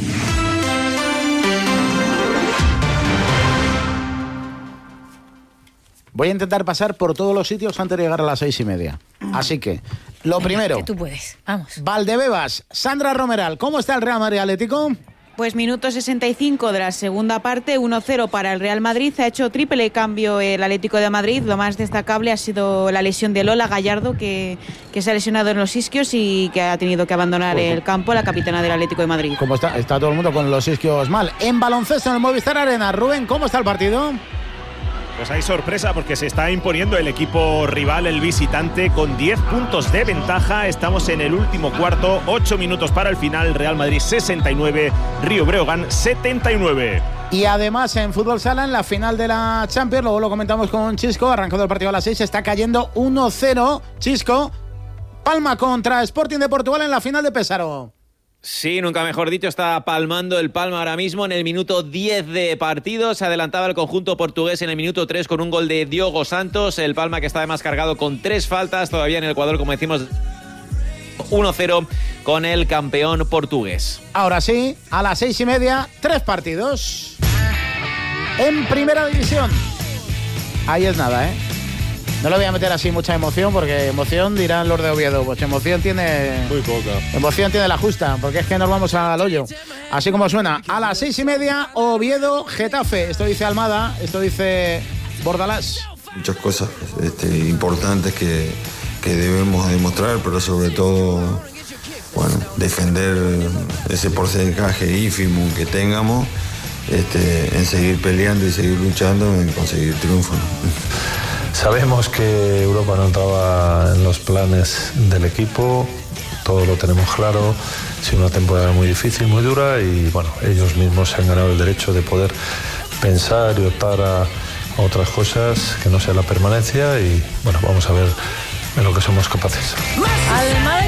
Voy a intentar pasar por todos los sitios antes de llegar a las seis y media. Así que, lo primero. Tú puedes, vamos. Valdebebas, Sandra Romeral, ¿cómo está el Real Madrid Atlético? Pues minuto sesenta y cinco de la segunda parte, uno cero para el Real Madrid. Ha hecho triple cambio el Atlético de Madrid. Lo más destacable ha sido la lesión de Lola Gallardo, que, que se ha lesionado en los isquios y que ha tenido que abandonar el campo, la capitana del Atlético de Madrid. ¿Cómo está? Está todo el mundo con los isquios mal. En baloncesto, en el Movistar Arena. Rubén, ¿cómo está el partido? Pues hay sorpresa porque se está imponiendo el equipo rival, el visitante, con diez puntos de ventaja. Estamos en el último cuarto, ocho minutos para el final. Real Madrid sesenta y nueve, Río Breogán setenta y nueve. Y además en Fútbol Sala, en la final de la Champions, luego lo comentamos con Chisco, arrancado el partido a las seis, está cayendo uno cero. Chisco, Palma contra Sporting de Portugal en la final de Pésaro. Sí, nunca mejor dicho, está palmando el Palma ahora mismo en el minuto diez de partido. Se adelantaba el conjunto portugués en el minuto tres con un gol de Diogo Santos. El Palma que está además cargado con tres faltas todavía en el Ecuador, como decimos, uno cero con el campeón portugués. Ahora sí, a las seis y media, tres partidos en primera división. Ahí es nada, ¿eh? No le voy a meter así mucha emoción, porque emoción dirán los de Oviedo. Pues emoción tiene... Muy poca. Emoción tiene la justa, porque es que nos vamos al hoyo. Así como suena. A las seis y media, Oviedo, Getafe. Esto dice Almada, esto dice Bordalás. Muchas cosas este, importantes que, que debemos demostrar, pero sobre todo, bueno, defender ese porcentaje ínfimo que tengamos, este, en seguir peleando y seguir luchando, en conseguir triunfo, ¿no? Sabemos que Europa no entraba en los planes del equipo, todo lo tenemos claro, ha sido una temporada muy difícil, muy dura, y bueno, ellos mismos se han ganado el derecho de poder pensar y optar a, a otras cosas que no sea la permanencia, y bueno, vamos a ver en lo que somos capaces. Almada